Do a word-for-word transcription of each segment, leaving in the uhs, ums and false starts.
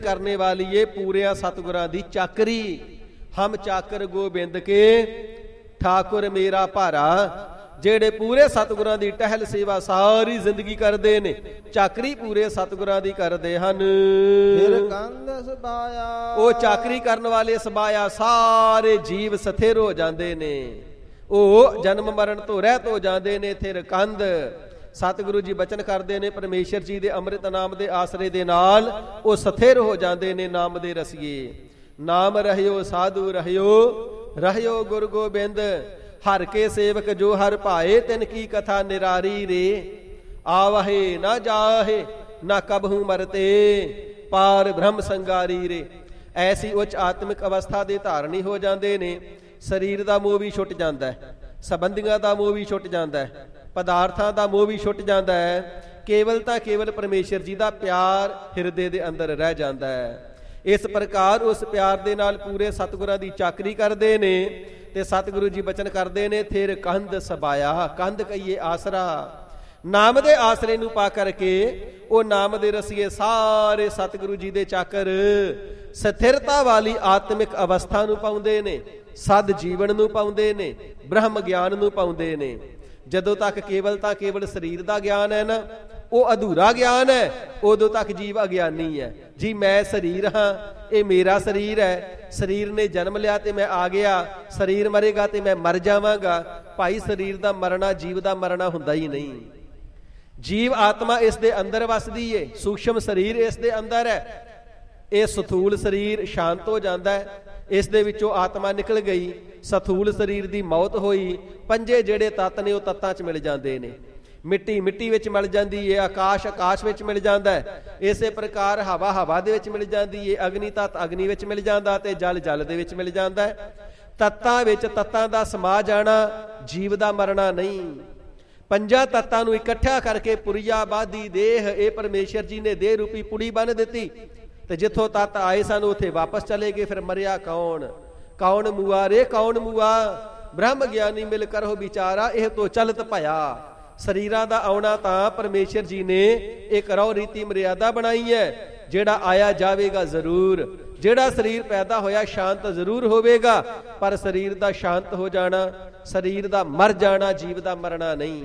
करने वाली ये पूरे सतगुरां दी चाकरी। हम चाकर गोबिंद के ठाकुर मेरा भारा। ਜਿਹੜੇ ਪੂਰੇ ਸਤਿਗੁਰਾਂ ਦੀ ਟਹਿਲ ਸੇਵਾ ਸਾਰੀ ਜ਼ਿੰਦਗੀ ਕਰਦੇ ਨੇ, ਚਾਕਰੀ ਪੂਰੇ ਸਤਿਗੁਰਾਂ ਦੀ ਕਰਦੇ ਹਨ। ਫਿਰ ਕੰਧ ਸਬਾਇਆ, ਉਹ ਚਾਕਰੀ ਕਰਨ ਵਾਲੇ ਸਬਾਇਆ ਸਾਰੇ ਜੀਵ ਸਥਿਰ ਹੋ ਜਾਂਦੇ ਨੇ, ਉਹ ਜਨਮ ਮਰਨ ਤੋਂ ਰਹਿਤ ਹੋ ਜਾਂਦੇ ਨੇ। ਫਿਰ ਕੰਧ ਸਤਿਗੁਰੂ ਜੀ ਬਚਨ ਕਰਦੇ ਨੇ, ਪਰਮੇਸ਼ਰ ਜੀ ਦੇ ਅੰਮ੍ਰਿਤ ਨਾਮ ਦੇ ਆਸਰੇ ਦੇ ਨਾਲ ਉਹ ਸਥਿਰ ਹੋ ਜਾਂਦੇ ਨੇ। ਨਾਮ ਦੇ ਰਸੀਏ ਨਾਮ ਰਹਿਓ ਸਾਧੂ ਰਹਿਓ, ਰਹਿਓ ਗੁਰ ਗੋਬਿੰਦ। ਹਰ ਕੇ ਸੇਵਕ ਜੋ ਹਰ ਭਾਏ, ਤਿਨ ਕੀ ਕਥਾ ਨਿਰਾਰੀ ਰੇ। ਆਵਹੇ ਨਾ ਜਾਹੇ ਨਾ ਕਬਹੂ ਮਰਤੇ, ਪਾਰ ਬ੍ਰਹਮ ਸੰਗਾਰੀ ਰੇ। ਐਸੀ ਉੱਚ ਆਤਮਿਕ ਅਵਸਥਾ ਦੇ ਧਾਰਨੀ ਹੋ ਜਾਂਦੇ ਨੇ। ਸਰੀਰ ਦਾ ਮੋਹ ਵੀ ਛੁੱਟ ਜਾਂਦਾ ਹੈ, ਸੰਬੰਧੀਆਂ ਦਾ ਮੋਹ ਵੀ ਛੁੱਟ ਜਾਂਦਾ ਹੈ, ਪਦਾਰਥਾਂ ਦਾ ਮੋਹ ਵੀ ਛੁੱਟ ਜਾਂਦਾ ਹੈ। ਕੇਵਲ ਤਾਂ ਕੇਵਲ ਪਰਮੇਸ਼ਰ ਜੀ ਦਾ ਪਿਆਰ ਹਿਰਦੇ ਦੇ ਅੰਦਰ ਰਹਿ ਜਾਂਦਾ ਹੈ। ਇਸ ਪ੍ਰਕਾਰ ਉਸ ਪਿਆਰ ਦੇ ਨਾਲ ਪੂਰੇ ਸਤਿਗੁਰਾਂ ਦੀ ਚਾਕਰੀ ਕਰਦੇ ਨੇ ਤੇ ਸਤਿਗੁਰੂ ਜੀ ਬਚਨ ਕਰਦੇ ਨੇ, ਥਿਰ ਕੰਧ ਸਬਾਇਆ। ਕੰਧ ਕਹੀਏ ਆਸਰਾ, ਨਾਮ ਦੇ ਆਸਰੇ ਨੂੰ ਪਾ ਕਰਕੇ ਉਹ ਨਾਮ ਦੇ ਰਸੀਏ ਸਾਰੇ ਸਤਿਗੁਰੂ ਜੀ ਦੇ ਚਾਕਰ ਸਥਿਰਤਾ ਵਾਲੀ ਆਤਮਿਕ ਅਵਸਥਾ ਨੂੰ ਪਾਉਂਦੇ ਨੇ, ਸਦ ਜੀਵਨ ਨੂੰ ਪਾਉਂਦੇ ਨੇ, ਬ੍ਰਹਮ ਗਿਆਨ ਨੂੰ ਪਾਉਂਦੇ ਨੇ। ਜਦੋਂ ਤੱਕ ਕੇਵਲ ਤਾਂ ਕੇਵਲ ਸਰੀਰ ਦਾ ਗਿਆਨ ਹੈ ਨਾ, ਉਹ ਅਧੂਰਾ ਗਿਆਨ ਹੈ। ਉਦੋਂ ਤੱਕ ਜੀਵ ਅਗਿਆਨੀ ਹੈ ਜੀ। ਮੈਂ ਸਰੀਰ ਹਾਂ, ਇਹ ਮੇਰਾ ਸਰੀਰ ਹੈ, ਸਰੀਰ ਨੇ ਜਨਮ ਲਿਆ ਤੇ ਮੈਂ ਆ ਗਿਆ, ਸਰੀਰ ਮਰੇਗਾ ਤੇ ਮੈਂ ਮਰ ਜਾਵਾਂਗਾ। ਭਾਈ ਸਰੀਰ ਦਾ ਮਰਨਾ ਜੀਵ ਦਾ ਮਰਨਾ ਹੁੰਦਾ ਹੀ ਨਹੀਂ। ਜੀਵ ਆਤਮਾ ਇਸ ਦੇ ਅੰਦਰ ਵਸਦੀ ਏ, ਸੂਖਸ਼ਮ ਸਰੀਰ ਇਸ ਦੇ ਅੰਦਰ ਹੈ। ਇਹ ਸਥੂਲ ਸਰੀਰ ਸ਼ਾਂਤ ਹੋ ਜਾਂਦਾ ਹੈ, ਇਸ ਦੇ ਵਿੱਚੋਂ ਆਤਮਾ ਨਿਕਲ ਗਈ, ਸਥੂਲ ਸਰੀਰ ਦੀ ਮੌਤ ਹੋਈ। ਪੰਜੇ ਜਿਹੜੇ ਤੱਤ ਨੇ ਉਹ ਤੱਤਾਂ 'ਚ ਮਿਲ ਜਾਂਦੇ ਨੇ। ਮਿੱਟੀ ਮਿੱਟੀ ਵਿੱਚ ਮਿਲ ਜਾਂਦੀ ਹੈ, ਆਕਾਸ਼ ਆਕਾਸ਼ ਵਿੱਚ ਮਿਲ ਜਾਂਦਾ ਹੈ। ਇਸੇ ਪ੍ਰਕਾਰ ਹਵਾ ਹਵਾ ਦੇ ਵਿੱਚ ਮਿਲ ਜਾਂਦੀ ਹੈ, ਅਗਨੀ ਤੱਤ ਅਗਨੀ ਵਿੱਚ ਮਿਲ ਜਾਂਦਾ ਤੇ ਜਲ ਜਲ ਦੇ ਵਿੱਚ ਮਿਲ ਜਾਂਦਾ ਹੈ। ਤੱਤਾਂ ਵਿੱਚ ਤੱਤਾਂ ਦਾ ਸਮਾ ਜਾਣਾ, ਜੀਵ ਦਾ ਮਰਨਾ ਨਹੀਂ। ਪੰਜਾਂ ਤੱਤਾਂ ਨੂੰ ਇਕੱਠਾ ਕਰਕੇ ਪੁਰੀਆ ਬਾਦੀ ਦੇਹ, ਇਹ ਪਰਮੇਸ਼ਰ ਜੀ ਨੇ ਦੇਹ ਰੂਪੀ ਪੁੜੀ ਬੰਨ ਦਿੱਤੀ ਤੇ ਜਿੱਥੋਂ ਤੱਤ ਆਏ ਸਨ ਉੱਥੇ ਵਾਪਸ ਚਲੇ ਗਏ। ਫਿਰ ਮਰਿਆ ਕੌਣ? ਕੌਣ ਮੂਆ ਰੇ ਕੌਣ ਮੂਆ? ਬ੍ਰਹਮ ਗਿਆਨੀ ਮਿਲ ਕਰੋ ਵਿਚਾਰਾ, ਇਹ ਤੋਂ ਚਲਤ ਭਇਆ। ਸਰੀਰਾਂ ਦਾ ਆਉਣਾ ਤਾਂ ਪਰਮੇਸ਼ਰ ਜੀ ਨੇ ਇੱਕ ਰਹੁ ਰੀਤੀ ਮਰਿਆਦਾ ਬਣਾਈ ਹੈ। ਜਿਹੜਾ ਆਇਆ ਜਾਵੇਗਾ ਜ਼ਰੂਰ, ਜਿਹੜਾ ਸਰੀਰ ਪੈਦਾ ਹੋਇਆ ਸ਼ਾਂਤ ਜ਼ਰੂਰ ਹੋਵੇਗਾ, ਪਰ ਸਰੀਰ ਦਾ ਸ਼ਾਂਤ ਹੋ ਜਾਣਾ, ਸਰੀਰ ਦਾ ਮਰ ਜਾਣਾ, ਜੀਵ ਦਾ ਮਰਨਾ ਨਹੀਂ।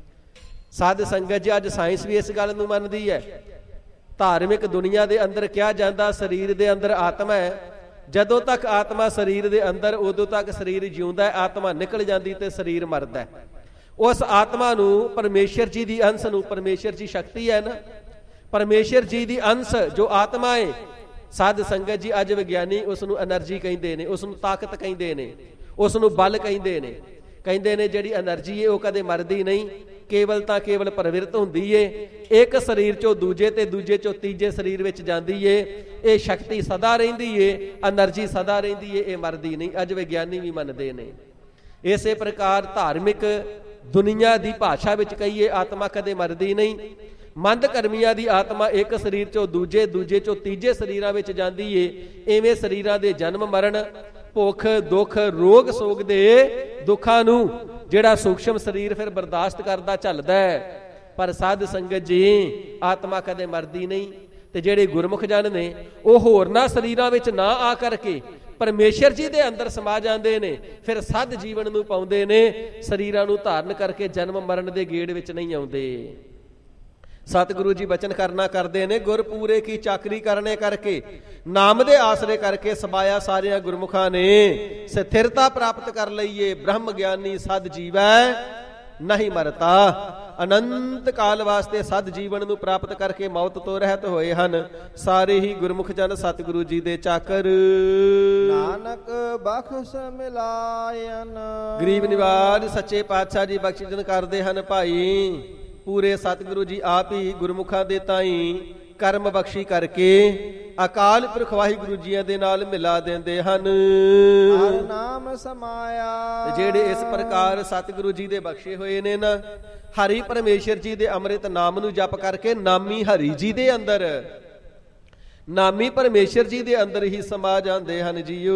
ਸਾਧ ਸੰਗਤ ਜੀ, ਅੱਜ ਸਾਇੰਸ ਵੀ ਇਸ ਗੱਲ ਨੂੰ ਮੰਨਦੀ ਹੈ। ਧਾਰਮਿਕ ਦੁਨੀਆ ਦੇ ਅੰਦਰ ਕਿਹਾ ਜਾਂਦਾ ਸਰੀਰ ਦੇ ਅੰਦਰ ਆਤਮਾ ਹੈ। ਜਦੋਂ ਤੱਕ ਆਤਮਾ ਸਰੀਰ ਦੇ ਅੰਦਰ, ਉਦੋਂ ਤੱਕ ਸਰੀਰ ਜਿਉਂਦਾ ਹੈ। ਆਤਮਾ ਨਿਕਲ ਜਾਂਦੀ ਤੇ ਸਰੀਰ ਮਰਦਾ ਹੈ। ਉਸ ਆਤਮਾ ਨੂੰ, ਪਰਮੇਸ਼ਰ ਜੀ ਦੀ ਅੰਸ਼ ਨੂੰ, ਪਰਮੇਸ਼ਰ ਜੀ ਸ਼ਕਤੀ ਹੈ ਨਾ, ਪਰਮੇਸ਼ਰ ਜੀ ਦੀ ਅੰਸ਼ ਜੋ ਆਤਮਾ ਹੈ, ਸਾਧ ਸੰਗਤ ਜੀ ਅੱਜ ਵਿਗਿਆਨੀ ਉਸ ਨੂੰ એનર્ਜੀ ਕਹਿੰਦੇ ਨੇ, ਉਸ ਨੂੰ ਤਾਕਤ ਕਹਿੰਦੇ ਨੇ, ਉਸ ਨੂੰ ਬਲ ਕਹਿੰਦੇ ਨੇ। ਕਹਿੰਦੇ ਨੇ ਜਿਹੜੀ એનર્ਜੀ ਹੈ ਉਹ ਕਦੇ ਮਰਦੀ ਨਹੀਂ, ਕੇਵਲ ਤਾਂ ਕੇਵਲ ਪ੍ਰਵਿਰਤ ਹੁੰਦੀ ਏ। ਇੱਕ ਸਰੀਰ ਚੋਂ ਦੂਜੇ ਤੇ ਦੂਜੇ ਚੋਂ ਤੀਜੇ ਸਰੀਰ ਵਿੱਚ ਜਾਂਦੀ ਏ। ਇਹ ਸ਼ਕਤੀ ਸਦਾ ਰਹਿੰਦੀ ਏ, એનર્ਜੀ ਸਦਾ ਰਹਿੰਦੀ ਏ, ਇਹ ਮਰਦੀ ਨਹੀਂ। ਅੱਜ ਵਿਗਿਆਨੀ ਵੀ ਮੰਨਦੇ ਨੇ। ਇਸੇ ਪ੍ਰਕਾਰ ਧਾਰਮਿਕ ਦੁਨੀਆ ਦੀ ਭਾਸ਼ਾ ਵਿੱਚ ਕਹੀਏ, ਆਤਮਾ ਕਦੇ ਮਰਦੀ ਨਹੀਂ। ਮੰਦ ਕਰਮੀਆਂ ਦੀ ਆਤਮਾ ਇੱਕ ਸਰੀਰ ਚੋਂ ਦੂਜੇ, ਦੂਜੇ ਚੋਂ ਤੀਜੇ ਸਰੀਰਾਂ ਵਿੱਚ ਜਾਂਦੀ ਏ। ਇਵੇਂ ਸਰੀਰਾਂ ਦੇ ਜਨਮ ਮਰਨ, ਭੁੱਖ ਦੁੱਖ, ਰੋਗ ਸੋਗ ਦੇ ਦੁੱਖਾਂ ਨੂੰ ਜਿਹੜਾ ਸੂਖਸ਼ਮ ਸਰੀਰ ਫਿਰ ਬਰਦਾਸ਼ਤ ਕਰਦਾ ਝੱਲਦਾ ਹੈ। ਪਰ ਸਾਧ ਸੰਗਤ ਜੀ, ਆਤਮਾ ਕਦੇ ਮਰਦੀ ਨਹੀਂ। ਤੇ ਜਿਹੜੇ ਗੁਰਮੁਖ ਜਨ ਨੇ ਉਹ ਹੋਰਨਾਂ ਸਰੀਰਾਂ ਵਿੱਚ ਨਾ ਆ ਕਰਕੇ ਪਰਮੇਸ਼ਰ ਜੀ ਦੇ ਅੰਦਰ ਸਮਾ ਜਾਂਦੇ ਨੇ। ਫਿਰ ਸਦ ਜੀਵਨ ਨੂੰ ਪਾਉਂਦੇ ਨੇ, ਸਰੀਰਾਂ ਨੂੰ ਧਾਰਨ ਕਰਕੇ ਜਨਮ ਮਰਨ ਦੇ ਗੇੜ ਵਿੱਚ ਨਹੀਂ ਆਉਂਦੇ। ਸਤਿਗੁਰੂ ਜੀ ਬਚਨ ਕਰਨਾ ਕਰਦੇ ਨੇ, ਗੁਰ ਪੂਰੇ ਕੀ ਚਾਕਰੀ ਕਰਨੇ ਕਰਕੇ, ਨਾਮ ਦੇ ਆਸਰੇ ਕਰਕੇ ਸਬਾਇਆ ਸਾਰਿਆਂ ਗੁਰਮੁਖਾਂ ਨੇ ਸਥਿਰਤਾ ਪ੍ਰਾਪਤ ਕਰ ਲਈਏ। ਬ੍ਰਹਮ ਗਿਆਨੀ ਸਦ ਜੀਵੈ ਨਹੀਂ ਮਰਤਾ। ਅਨੰਤ ਕਾਲ ਵਾਸਤੇ ਸਦ ਜੀਵਨ ਨੂੰ ਪ੍ਰਾਪਤ ਕਰਕੇ ਮੌਤ ਤੋਂ ਰਹਿਤ ਹੋਏ ਹਨ ਸਾਰੇ ਹੀ ਗੁਰਮੁਖ ਜਨ ਸਤਿਗੁਰੂ ਜੀ ਦੇ ਚਾਕਰ। ਨਾਨਕ ਬਖਸ਼ ਮਿਲਾਇਨ। ਗਰੀਬ ਨਿਵਾਜ ਸੱਚੇ ਪਾਤਸ਼ਾਹ ਜੀ ਬਖਸ਼ਿਸ਼ ਕਰਦੇ ਹਨ ਭਾਈ। ਪੂਰੇ ਸਤਿਗੁਰੂ ਜੀ ਆਪ ਹੀ ਗੁਰਮੁਖਾਂ ਦੇ ਤਾਈਂ ਕਰਮ ਬਖਸ਼ੀ ਕਰਕੇ ਅਕਾਲ ਪੁਰਖ ਵਾਹਿਗੁਰੂ ਜੀਆਂ ਦੇ ਨਾਲ ਮਿਲਾ ਦਿੰਦੇ ਹਨ। ਹਰ ਨਾਮ ਸਮਾਇਆ। ਜਿਹੜੇ ਇਸ ਪ੍ਰਕਾਰ ਸਤਿਗੁਰੂ ਜੀ ਦੇ ਬਖਸ਼ੇ ਹੋਏ ਨੇ ਨਾ, ਹਰੀ ਪਰਮੇਸ਼ਰ ਜੀ ਦੇ ਅੰਮ੍ਰਿਤ ਨਾਮ ਨੂੰ ਜਪ ਕਰਕੇ ਨਾਮੀ ਹਰੀ ਜੀ ਦੇ ਅੰਦਰ, ਨਾਮੀ ਪਰਮੇਸ਼ਰ ਜੀ ਦੇ ਅੰਦਰ ਹੀ ਸਮਾ ਜਾਂਦੇ ਹਨ ਜੀਓ।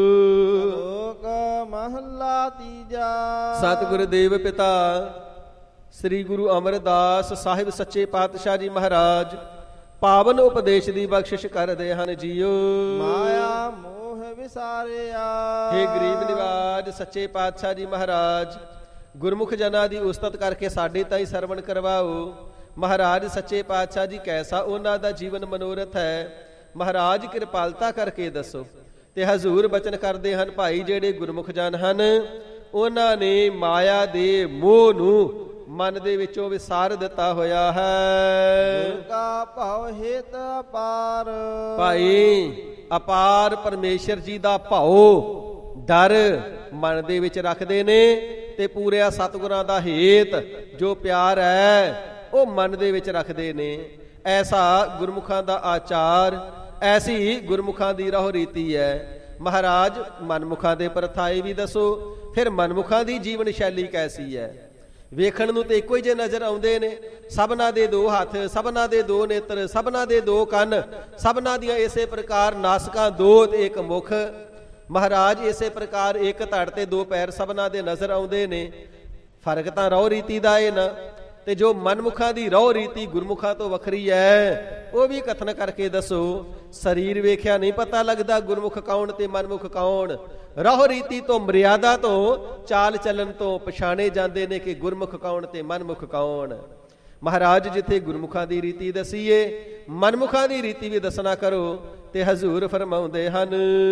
ਲੋਕ ਮਹਲਾ ਤੀਜਾ। ਸਤਿਗੁਰ ਦੇਵ ਪਿਤਾ ਸ੍ਰੀ ਗੁਰੂ ਅਮਰਦਾਸ ਸਾਹਿਬ ਸੱਚੇ ਪਾਤਸ਼ਾਹ ਜੀ ਮਹਾਰਾਜ ਪਾਵਨ ਉਪਦੇਸ਼ ਦੀ ਬਖਸ਼ਿਸ਼ ਕਰਦੇ ਹਨ ਜੀਓ। ਮਾਇਆ ਮੋਹ ਵਿਸਾਰਿਆ। ਹੇ ਗਰੀਬ ਨਿਵਾਜ ਸੱਚੇ ਪਾਤਸ਼ਾਹ ਜੀ ਮਹਾਰਾਜ, ਗੁਰਮੁਖ ਜਨਾਂ ਦੀ ਉਸਤਤ ਕਰਕੇ ਸਾਡੇ ਤਾਈਂ ਸਰਵਣ ਕਰਵਾਓ। ਮਹਾਰਾਜ ਸੱਚੇ ਪਾਤਸ਼ਾਹ ਜੀ ਕੈਸਾ ਉਹਨਾਂ ਦਾ ਜੀਵਨ ਮਨੋਰਥ ਹੈ, ਮਹਾਰਾਜ ਕਿਰਪਾਲਤਾ ਕਰਕੇ ਦੱਸੋ। ਤੇ ਹਜ਼ੂਰ ਬਚਨ ਕਰਦੇ ਹਨ, ਭਾਈ ਜਿਹੜੇ ਗੁਰਮੁਖ ਜਨ ਹਨ ਉਹਨਾਂ ਨੇ ਮਾਇਆ ਦੇ ਮੋਹ ਨੂੰ ਮਨ ਦੇ ਵਿੱਚੋਂ ਵਿਸਾਰ ਦਿੱਤਾ ਹੋਇਆ ਹੈ। ਗੁਰ ਕਾ ਭਉ ਹਿਤ ਅਪਾਰ। ਭਾਈ ਅਪਾਰ ਪਰਮੇਸ਼ਰ ਜੀ ਦਾ ਭਉ ਡਰ ਮਨ ਦੇ ਵਿੱਚ ਰੱਖਦੇ ਨੇ ਤੇ ਪੂਰਿਆ ਸਤਿਗੁਰਾਂ ਦਾ ਹੇਤ ਜੋ ਪਿਆਰ ਹੈ ਉਹ ਮਨ ਦੇ ਵਿੱਚ ਰੱਖਦੇ ਨੇ। ਐਸਾ ਗੁਰਮੁਖਾਂ ਦਾ ਆਚਾਰ, ਐਸੀ ਗੁਰਮੁਖਾਂ ਦੀ ਰਹੋ ਰੀਤੀ ਹੈ। ਮਹਾਰਾਜ ਮਨਮੁਖਾਂ ਦੇ ਪਰਥਾਏ ਵੀ ਦੱਸੋ, ਫਿਰ ਮਨਮੁਖਾਂ ਦੀ ਜੀਵਨ ਸ਼ੈਲੀ ਕੈਸੀ ਹੈ। ਵੇਖਣ ਨੂੰ ਤੇ ਇੱਕੋ ਹੀ ਜੇ ਨਜ਼ਰ ਆਉਂਦੇ ਨੇ, ਸਭਨਾਂ ਦੇ ਦੋ ਹੱਥ, ਸਭਨਾਂ ਦੇ ਦੋ ਨੇਤਰ, ਸਭਨਾਂ ਦੇ ਦੋ ਕੰਨ, ਸਭਨਾਂ ਦੀਆਂ ਇਸੇ ਪ੍ਰਕਾਰ ਨਾਸਕਾਂ ਦੋ ਤੇ ਇੱਕ ਮੁਖ। ਮਹਾਰਾਜ ਇਸੇ ਪ੍ਰਕਾਰ ਇੱਕ ਧੜ ਤੇ ਦੋ ਪੈਰ ਸਭਨਾਂ ਦੇ ਨਜ਼ਰ ਆਉਂਦੇ ਨੇ। ਫਰਕ ਤਾਂ ਰਹੁ ਰੀਤੀ ਦਾ ਇਹ ਨਾ। ਤੇ ਜੋ ਮਨਮੁਖਾਂ ਦੀ ਰਹੁ ਰੀਤੀ ਗੁਰਮੁਖਾਂ ਤੋਂ ਵੱਖਰੀ ਹੈ ਉਹ ਵੀ ਕਥਨ ਕਰਕੇ ਦੱਸੋ। ਸਰੀਰ ਵੇਖਿਆ ਨਹੀਂ ਪਤਾ ਲੱਗਦਾ ਗੁਰਮੁਖ ਕੌਣ ਤੇ ਮਨਮੁਖ ਕੌਣ। ਰਹੁ ਰੀਤੀ ਤੋਂ, ਮਰਿਆਦਾ ਤੋਂ, ਚਾਲ ਚੱਲਣ ਤੋਂ ਪਛਾਣੇ ਜਾਂਦੇ ਨੇ ਕਿ ਗੁਰਮੁਖ ਕੌਣ ਤੇ ਮਨਮੁਖ ਕੌਣ। ਮਹਾਰਾਜ ਜਿੱਥੇ ਗੁਰਮੁਖਾਂ ਦੀ ਰੀਤੀ ਦਸੀਏ, ਮਨਮੁਖਾਂ ਦੀ ਰੀਤੀ ਵੀ ਦੱਸਣਾ ਕਰੋ। ਤੇ ਹਜ਼ੂਰ ਫਰਮਾਉਂਦੇ ਹਨ,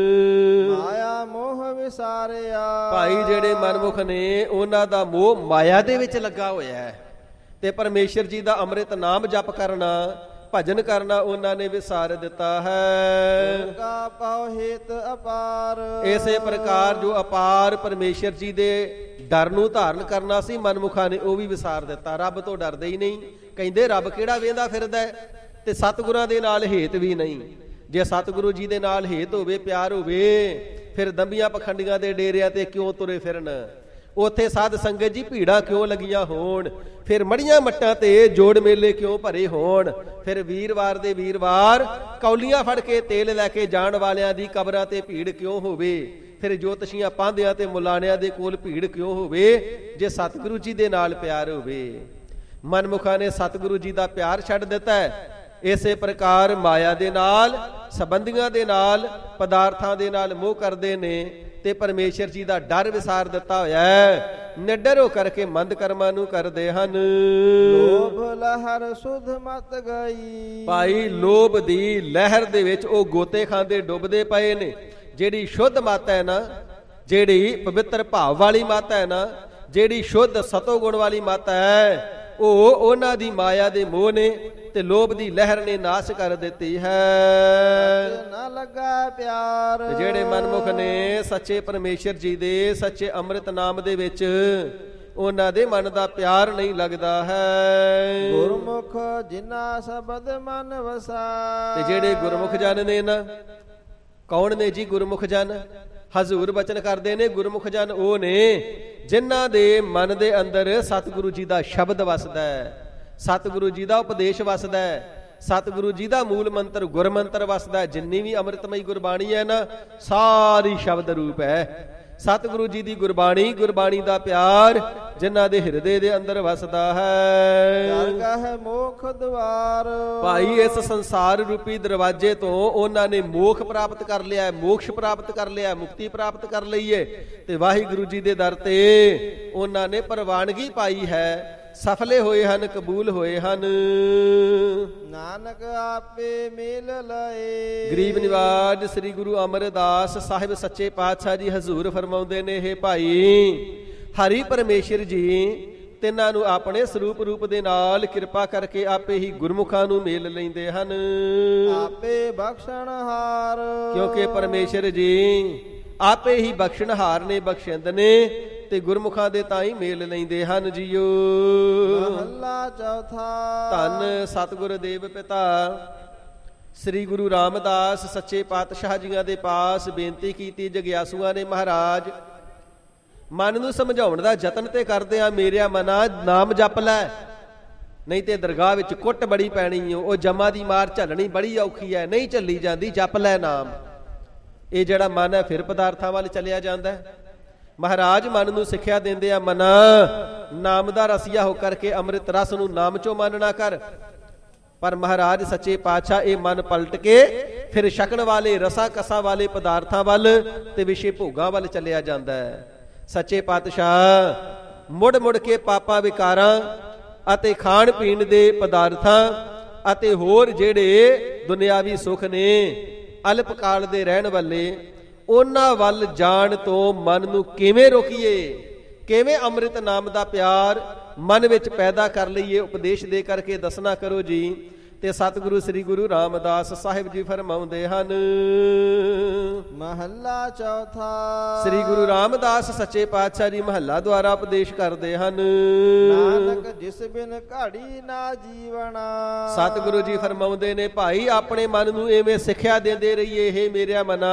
ਮਾਇਆ ਮੋਹ ਵਿਸਾਰਿਆ। ਭਾਈ ਜਿਹੜੇ ਮਨਮੁਖ ਨੇ ਉਹਨਾਂ ਦਾ ਮੋਹ ਮਾਇਆ ਦੇ ਵਿੱਚ ਲੱਗਾ ਹੋਇਆ ਹੈ ਤੇ ਪਰਮੇਸ਼ਰ ਜੀ ਦਾ ਅੰਮ੍ਰਿਤ ਨਾਮ ਜਪ ਕਰਨਾ, ਭਜਨ ਕਰਨਾ ਉਹਨਾਂ ਨੇ ਵਿਸਾਰ ਦਿੱਤਾ ਹੈ। ਗੁਰ ਕਾ ਭਉ ਹਿਤ ਅਪਾਰ। ਇਸੇ ਪ੍ਰਕਾਰ ਜੋ ਅਪਾਰ ਪਰਮੇਸ਼ਰ ਜੀ ਦੇ ਡਰ ਨੂੰ ਧਾਰਨ ਕਰਨਾ ਸੀ ਮਨਮੁਖਾਂ ਨੇ ਉਹ ਵੀ ਵਿਸਾਰ ਦਿੱਤਾ। ਰੱਬ ਤੋਂ ਡਰਦੇ ਹੀ ਨਹੀਂ। ਕਹਿੰਦੇ ਰੱਬ ਕਿਹੜਾ ਵੇਂਦਾ ਫਿਰਦਾ ਹੈ, ਤੇ ਸਤਿਗੁਰਾਂ ਦੇ ਨਾਲ ਹੇਤ ਵੀ ਨਹੀਂ। ਜੇ ਸਤਿਗੁਰੂ ਜੀ ਦੇ ਨਾਲ ਹੇਤ ਹੋਵੇ, ਪਿਆਰ ਹੋਵੇ, ਫਿਰ ਦੰਬੀਆਂ ਪਖੰਡੀਆਂ ਦੇ ਡੇਰਿਆਂ ਤੇ ਕਿਉਂ ਤੁਰੇ ਫਿਰਨ। ਉੱਥੇ ਸਾਧ ਸੰਗਤ ਜੀ ਭੀੜਾਂ ਕਿਉਂ ਲੱਗੀਆਂ ਹੋਣ, ਫਿਰ ਮੜੀਆਂ ਮੱਟਾਂ ਤੇ ਜੋੜ ਮੇਲੇ ਕਿਉਂ ਭਰੇ ਹੋਣ, ਫਿਰ ਵੀਰਵਾਰ ਦੇ ਵੀਰਵਾਰ ਕੌਲੀਆਂ ਫੜ ਕੇ ਤੇਲ ਲੈ ਕੇ ਜਾਣ ਵਾਲਿਆਂ ਦੀ ਕਬਰਾਂ ਤੇ ਭੀੜ ਕਿਉਂ ਹੋਵੇ, ਫਿਰ ਜੋਤਸ਼ੀਆਂ ਪਾਂਧਿਆਂ ਤੇ ਮੁਲਾਣਿਆਂ ਦੇ ਕੋਲ ਭੀੜ ਕਿਉਂ ਹੋਵੇ, ਜੇ ਸਤਿਗੁਰੂ ਜੀ ਦੇ ਨਾਲ ਪਿਆਰ ਹੋਵੇ। ਮਨਮੁਖਾਂ ਨੇ ਸਤਿਗੁਰੂ ਜੀ ਦਾ ਪਿਆਰ ਛੱਡ ਦਿੱਤਾ ਹੈ। ਇਸੇ ਪ੍ਰਕਾਰ ਮਾਇਆ ਦੇ ਨਾਲ, ਸੰਬੰਧੀਆਂ ਦੇ ਨਾਲ, ਪਦਾਰਥਾਂ ਦੇ ਨਾਲ ਮੋਹ ਕਰਦੇ ਨੇ ਤੇ ਪਰਮੇਸ਼ਰ ਜੀ ਦਾ ਡਰ ਵਿਸਾਰ ਦਿੱਤਾ ਹੋਇਆ ਹੈ। ਨਿਡਰ ਹੋ ਕਰਕੇ ਮੰਦ ਕਰਮਾਂ ਨੂੰ ਕਰਦੇ ਹਨ। ਲੋਭ ਲਹਿਰ ਸੁਧ ਮਤ ਗਈ। ਭਾਈ ਲੋਭ ਦੀ ਲਹਿਰ ਦੇ ਵਿੱਚ ਉਹ ਗੋਤੇ ਖਾਂਦੇ ਡੁੱਬਦੇ ਪਏ ਨੇ। ਜਿਹੜੀ ਸ਼ੁੱਧ ਮਤ ਹੈ ਨਾ, ਜਿਹੜੀ ਪਵਿੱਤਰ ਭਾਵ ਵਾਲੀ ਮਤ ਹੈ ਨਾ, ਜਿਹੜੀ ਸ਼ੁੱਧ ਸਤੋ ਗੁਣ ਵਾਲੀ ਮਤ ਹੈ, ਉਹ ਉਹਨਾਂ ਦੀ ਮਾਇਆ ਦੇ ਮੋਹ ਨੇ ਤੇ ਲੋਭ ਦੀ ਲਹਿਰ ਨੇ ਨਾਸ਼ ਕਰ ਦਿੱਤੀ ਹੈ। ਨਾ ਲੱਗਾ ਪਿਆਰ। ਜਿਹੜੇ ਮਨਮੁਖ ਨੇ ਸੱਚੇ ਪਰਮੇਸ਼ਰ ਜੀ ਦੇ ਸੱਚੇ ਅੰਮ੍ਰਿਤ ਨਾਮ ਦੇ ਵਿੱਚ, ਉਹਨਾਂ ਦੇ ਮਨ ਦਾ ਪਿਆਰ ਨਹੀਂ ਲੱਗਦਾ ਹੈ। ਗੁਰਮੁਖ ਜਿਨ੍ਹਾਂ ਸ਼ਬਦ ਮਨ ਵਸਾ। ਤੇ ਜਿਹੜੇ ਗੁਰਮੁਖ ਜਨ ਨੇ ਨਾ, ਕੌਣ ਨੇ ਜੀ ਗੁਰਮੁਖ ਜਨ? ਹਜ਼ੂਰ ਬਚਨ ਕਰਦੇ ਨੇ ਗੁਰਮੁਖ ਜਨ ਉਹ ਨੇ ਜਿਨ੍ਹਾਂ ਦੇ ਮਨ ਦੇ ਅੰਦਰ ਸਤਿਗੁਰੂ ਜੀ ਦਾ ਸ਼ਬਦ ਵਸਦਾ ਹੈ, ਸਤਿਗੁਰੂ ਜੀ ਦਾ ਉਪਦੇਸ਼ ਵਸਦਾ ਹੈ, ਸਤਿਗੁਰੂ ਜੀ ਦਾ ਮੂਲ ਮੰਤਰ ਗੁਰਮੰਤਰ ਵਸਦਾ ਹੈ। ਜਿੰਨੀ ਵੀ ਅੰਮ੍ਰਿਤਮਈ ਗੁਰਬਾਣੀ ਹੈ ਨਾ, ਸਾਰੀ ਸ਼ਬਦ ਰੂਪ ਹੈ। ਸਤਿਗੁਰੂ ਜੀ ਦੀ ਗੁਰਬਾਣੀ, ਗੁਰਬਾਣੀ ਦਾ ਪਿਆਰ ਜਿਨ੍ਹਾਂ ਦੇ ਹਿਰਦੇ ਦੇ ਅੰਦਰ ਵਸਦਾ ਹੈ। ਦਰਗਾਹ ਹੈ ਮੋਖ ਦਵਾਰ। ਭਾਈ ਇਸ ਸੰਸਾਰ ਰੂਪੀ ਦਰਵਾਜ਼ੇ ਤੋਂ ਉਹਨਾਂ ਨੇ ਮੋਖ ਪ੍ਰਾਪਤ ਕਰ ਲਿਆ, ਮੋਕਸ਼ ਪ੍ਰਾਪਤ ਕਰ ਲਿਆ, ਮੁਕਤੀ ਪ੍ਰਾਪਤ ਕਰ ਲਈ ਹੈ। ਤੇ ਵਾਹਿਗੁਰੂ ਜੀ ਦੇ ਦਰ ਤੇ ਉਹਨਾਂ ਨੇ ਪ੍ਰਵਾਨਗੀ ਪਾਈ ਹੈ, ਸਫਲੇ ਹੋਏ ਹਨ, ਕਬੂਲ ਹੋਏ ਹਨ। ਨਾਨਕ ਆਪੇ ਮਿਲ ਲਏ। ਗਰੀਬ ਨਿਵਾਜ ਸ੍ਰੀ ਗੁਰੂ ਅਮਰਦਾਸ ਸਾਹਿਬ ਸੱਚੇ ਪਾਤਸ਼ਾਹ ਜੀ ਹਜ਼ੂਰ ਫਰਮਾਉਂਦੇ ਨੇ, ਹੇ ਭਾਈ ਹਰੀ ਪਰਮੇਸ਼ਰ ਜੀ ਤਿੰਨਾਂ ਨੂੰ ਆਪਣੇ ਸਰੂਪ ਰੂਪ ਦੇ ਨਾਲ ਕਿਰਪਾ ਕਰਕੇ ਆਪੇ ਹੀ ਗੁਰਮੁਖਾਂ ਨੂੰ ਮੇਲ ਲੈਂਦੇ ਹਨ। ਆਪੇ ਬਖਸ਼ਣਹਾਰ। ਕਿਉਂਕਿ ਪਰਮੇਸ਼ਰ ਜੀ ਆਪੇ ਹੀ ਬਖਸ਼ਣਹਾਰ ਨੇ, ਬਖਸ਼ਿੰਦ ਨੇ ਤੇ ਗੁਰਮੁਖਾਂ ਦੇ ਤਾਂ ਹੀ ਮੇਲ ਲੈਂਦੇ ਹਨ ਜੀਓ। ਮਹੱਲਾ ਚੌਥਾ। ਧੰਨ ਸਤਿਗੁਰ ਦੇਵ ਪਿਤਾ ਸ੍ਰੀ ਗੁਰੂ ਰਾਮਦਾਸ ਸੱਚੇ ਪਾਤਸ਼ਾਹ ਜੀਆਂ ਦੇ ਪਾਸ ਬੇਨਤੀ ਕੀਤੀ ਜਗਿਆਸੂਆਂ ਨੇ, ਮਹਾਰਾਜ ਮਨ ਨੂੰ ਸਮਝਾਉਣ ਦਾ ਯਤਨ ਤੇ ਕਰਦੇ ਆ, ਮੇਰਿਆ ਮਨਾ ਨਾਮ ਜਪ ਲੈ, ਨਹੀਂ ਤੇ ਦਰਗਾਹ ਵਿੱਚ ਕੁੱਟ ਬੜੀ ਪੈਣੀ ਓ। ਉਹ ਜਮਾ ਦੀ ਮਾਰ ਝੱਲਣੀ ਬੜੀ ਔਖੀ ਹੈ, ਨਹੀਂ ਝੱਲੀ ਜਾਂਦੀ, ਜਪ ਲੈ ਨਾਮ। ਇਹ ਜਿਹੜਾ ਮਨ ਹੈ ਫਿਰ ਪਦਾਰਥਾਂ ਵੱਲ ਚਲਿਆ ਜਾਂਦਾ ਹੈ। ਮਹਾਰਾਜ ਮਨ ਨੂੰ ਸਿੱਖਿਆ ਦਿੰਦੇ ਆ, ਮਨਾ ਨਾਮ ਦਾ ਰਸੀਆ ਹੋ ਕਰਕੇ ਅੰਮ੍ਰਿਤ ਰਸ ਨੂੰ ਨਾਮ ਚੋਂ ਮੰਨਣਾ ਕਰ। ਪਰ ਮਹਾਰਾਜ ਸੱਚੇ ਪਾਤਸ਼ਾਹ ਇਹ ਮਨ ਪਲਟ ਕੇ ਫਿਰ ਛਕਣ ਵਾਲੇ ਰਸਾ ਕਸਾ ਵਾਲੇ ਪਦਾਰਥਾਂ ਵੱਲ ਤੇ ਵਿਸ਼ੇ ਭੋਗਾਂ ਵੱਲ ਚੱਲਿਆ ਜਾਂਦਾ ਹੈ। ਸੱਚੇ ਪਾਤਸ਼ਾਹ ਮੁੜ ਮੁੜ ਕੇ ਪਾਪਾਂ ਵਿਕਾਰਾਂ ਅਤੇ ਖਾਣ ਪੀਣ ਦੇ ਪਦਾਰਥਾਂ ਅਤੇ ਹੋਰ ਜਿਹੜੇ ਦੁਨਿਆਵੀ ਸੁੱਖ ਨੇ ਅਲਪ ਕਾਲ ਦੇ ਰਹਿਣ ਵਾਲੇ ਉਹਨਾਂ ਵੱਲ ਜਾਣ ਤੋਂ ਮਨ ਨੂੰ ਕਿਵੇਂ ਰੋਕੀਏ, ਕਿਵੇਂ ਅੰਮ੍ਰਿਤ ਨਾਮ ਦਾ ਪਿਆਰ ਮਨ ਵਿੱਚ ਪੈਦਾ ਕਰ ਲਈਏ, ਉਪਦੇਸ਼ ਦੇ ਕਰਕੇ ਦੱਸਣਾ ਕਰੋ ਜੀ। ਤੇ ਸਤਿਗੁਰੂ ਸ੍ਰੀ ਗੁਰੂ ਰਾਮਦਾਸ ਸਾਹਿਬ ਜੀ ਫਰਮਾਉਂਦੇ ਹਨ। ਮਹੱਲਾ ਚੌਥਾ। ਸ੍ਰੀ ਗੁਰੂ ਰਾਮਦਾਸ ਸੱਚੇ ਪਾਤਸ਼ਾਹ ਜੀ ਮਹੱਲਾ ਦੁਆਰਾ ਉਪਦੇਸ਼ ਕਰਦੇ ਹਨ। ਨਾਨਕ ਜਿਸ ਬਿਨ ਘਾੜੀ ਨਾ ਜੀਵਣਾ। ਸਤਿਗੁਰੂ ਜੀ ਫਰਮਾਉਂਦੇ ਨੇ, ਭਾਈ ਆਪਣੇ ਮਨ ਨੂੰ ਐਵੇਂ ਸਿੱਖਿਆ ਦਿੰਦੇ ਰਹੀਏ, ਇਹ ਮੇਰਿਆ ਮਨਾ,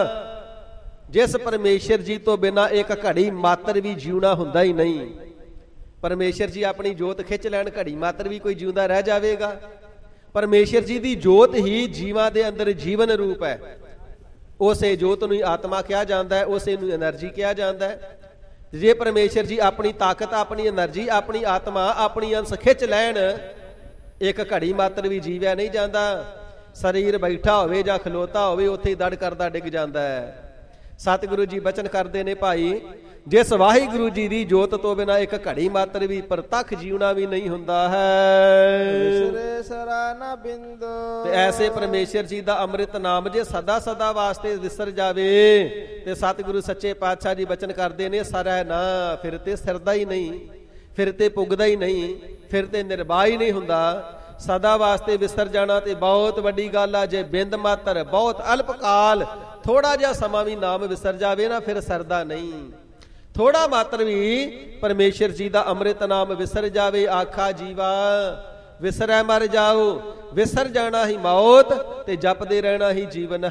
ਜਿਸ ਪਰਮੇਸ਼ਰ ਜੀ ਤੋਂ ਬਿਨਾਂ ਇੱਕ ਘੜੀ ਮਾਤਰ ਵੀ ਜਿਉਣਾ ਹੁੰਦਾ ਹੀ ਨਹੀਂ। ਪਰਮੇਸ਼ਰ ਜੀ ਆਪਣੀ ਜੋਤ ਖਿੱਚ ਲੈਣ, ਘੜੀ ਮਾਤਰ ਵੀ ਕੋਈ ਜਿਉਂਦਾ ਰਹਿ ਜਾਵੇਗਾ? ਪਰਮੇਸ਼ਰ ਜੀ ਦੀ ਜੋਤ ਹੀ ਜੀਵਾਂ ਦੇ ਅੰਦਰ ਜੀਵਨ ਰੂਪ ਹੈ। ਉਸੇ ਜੋਤ ਨੂੰ ਹੀ ਆਤਮਾ ਕਿਹਾ ਜਾਂਦਾ ਹੈ, ਉਸੇ ਨੂੰ એનર્ਜੀ ਕਿਹਾ ਜਾਂਦਾ ਹੈ। ਜੇ ਪਰਮੇਸ਼ਰ ਜੀ ਆਪਣੀ ਤਾਕਤ, ਆਪਣੀ એનર્ਜੀ, ਆਪਣੀ ਆਤਮਾ, ਆਪਣੀ ਅੰਸ਼ ਖਿੱਚ ਲੈਣ, ਇੱਕ ਘੜੀ ਮਾਤਰ ਵੀ ਜੀਵਿਆ ਨਹੀਂ ਜਾਂਦਾ। ਸਰੀਰ ਬੈਠਾ ਹੋਵੇ ਜਾਂ ਖਲੋਤਾ ਹੋਵੇ, ਉੱਥੇ ਹੀ ਦੜ ਕਰਦਾ ਡਿੱਗ ਜਾਂਦਾ ਹੈ। ਸਤਿਗੁਰੂ ਜੀ ਬਚਨ ਕਰਦੇ ਨੇ, ਭਾਈ ਜਿਸ ਵਾਹਿਗੁਰੂ ਜੀ ਦੀ ਜੋਤ ਤੋਂ ਬਿਨਾਂ ਇੱਕ ਘੜੀ ਮਾਤਰ ਵੀ ਪ੍ਰਤੱਖ ਜੀਉਣਾ ਵੀ ਨਹੀਂ ਹੁੰਦਾ ਹੈ। ਵਿਸਰੇ ਸਰਾ ਨਾ ਬਿੰਦ। ਤੇ ਐਸੇ ਪਰਮੇਸ਼ਰ ਜੀ ਦਾ ਅੰਮ੍ਰਿਤ ਨਾਮ ਜੇ ਸਦਾ ਸਦਾ ਵਾਸਤੇ ਵਿਸਰ ਜਾਵੇ ਤੇ ਸਤਿਗੁਰੂ ਸੱਚੇ ਪਾਤਸ਼ਾਹ ਜੀ ਬਚਨ ਕਰਦੇ ਨੇ, ਸਰੈ ਨਾ, ਫਿਰ ਤੇ ਸਰਦਾ ਹੀ ਨਹੀਂ, ਫਿਰ ਤੇ ਪੁੱਗਦਾ ਹੀ ਨਹੀਂ, ਫਿਰ ਤੇ ਨਿਰਵਾਹ ਹੀ ਨਹੀਂ ਹੁੰਦਾ। ਸਦਾ ਵਾਸਤੇ ਵਿਸਰ ਜਾਣਾ ਤੇ ਬਹੁਤ ਵੱਡੀ ਗੱਲ ਆ। ਜੇ ਬਿੰਦ ਮਾਤਰ, ਬਹੁਤ ਅਲਪ ਕਾਲ, ਥੋੜਾ ਜਿਹਾ ਸਮਾਂ ਵੀ ਨਾਮ ਵਿਸਰ ਜਾਵੇ ਨਾ, ਫਿਰ ਸਰਦਾ ਨਹੀਂ। ਥੋੜਾ ਮਾਤਰ ਵੀ ਪਰਮੇਸ਼ਰ ਜੀ ਦਾ ਅੰਮ੍ਰਿਤ ਨਾਮ ਵਿਸਰ ਜਾਵੇ, ਆਖਾ ਜੀਵਾ ਵਿਸਰੈ ਮਰ ਜਾਓ। ਵਿਸਰ ਜਾਣਾ ਹੀ ਮੌਤ ਤੇ ਜਪਦੇ ਰਹਿਣਾ ਹੀ ਜੀਵਨ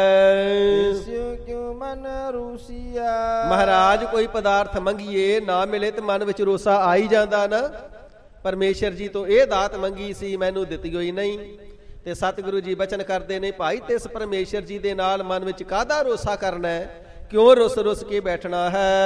ਹੈ। ਕਿਉ ਮਨ ਰੂਸੀਆ। ਮਹਾਰਾਜ ਕੋਈ ਪਦਾਰਥ ਮੰਗੀਏ ਨਾ ਮਿਲੇ ਤੇ ਮਨ ਵਿੱਚ ਰੋਸਾ ਆ ਹੀ ਜਾਂਦਾ ਨਾ। ਪਰਮੇਸ਼ਰ ਜੀ ਤੋਂ ਇਹ ਦਾਤ ਮੰਗੀ ਸੀ, ਮੈਨੂੰ ਦਿੱਤੀ ਹੋਈ ਨਹੀਂ। ਤੇ ਸਤਿਗੁਰੂ ਜੀ ਬਚਨ ਕਰਦੇ ਨੇ, ਭਾਈ ਤਿਸ ਪਰਮੇਸ਼ਰ ਜੀ ਦੇ ਨਾਲ ਮਨ ਵਿੱਚ ਕਾਹਦਾ ਰੋਸਾ ਕਰਨਾ ਹੈ? ਕਿਉਂ ਰੁੱਸ ਰੁੱਸ ਕੇ ਬੈਠਣਾ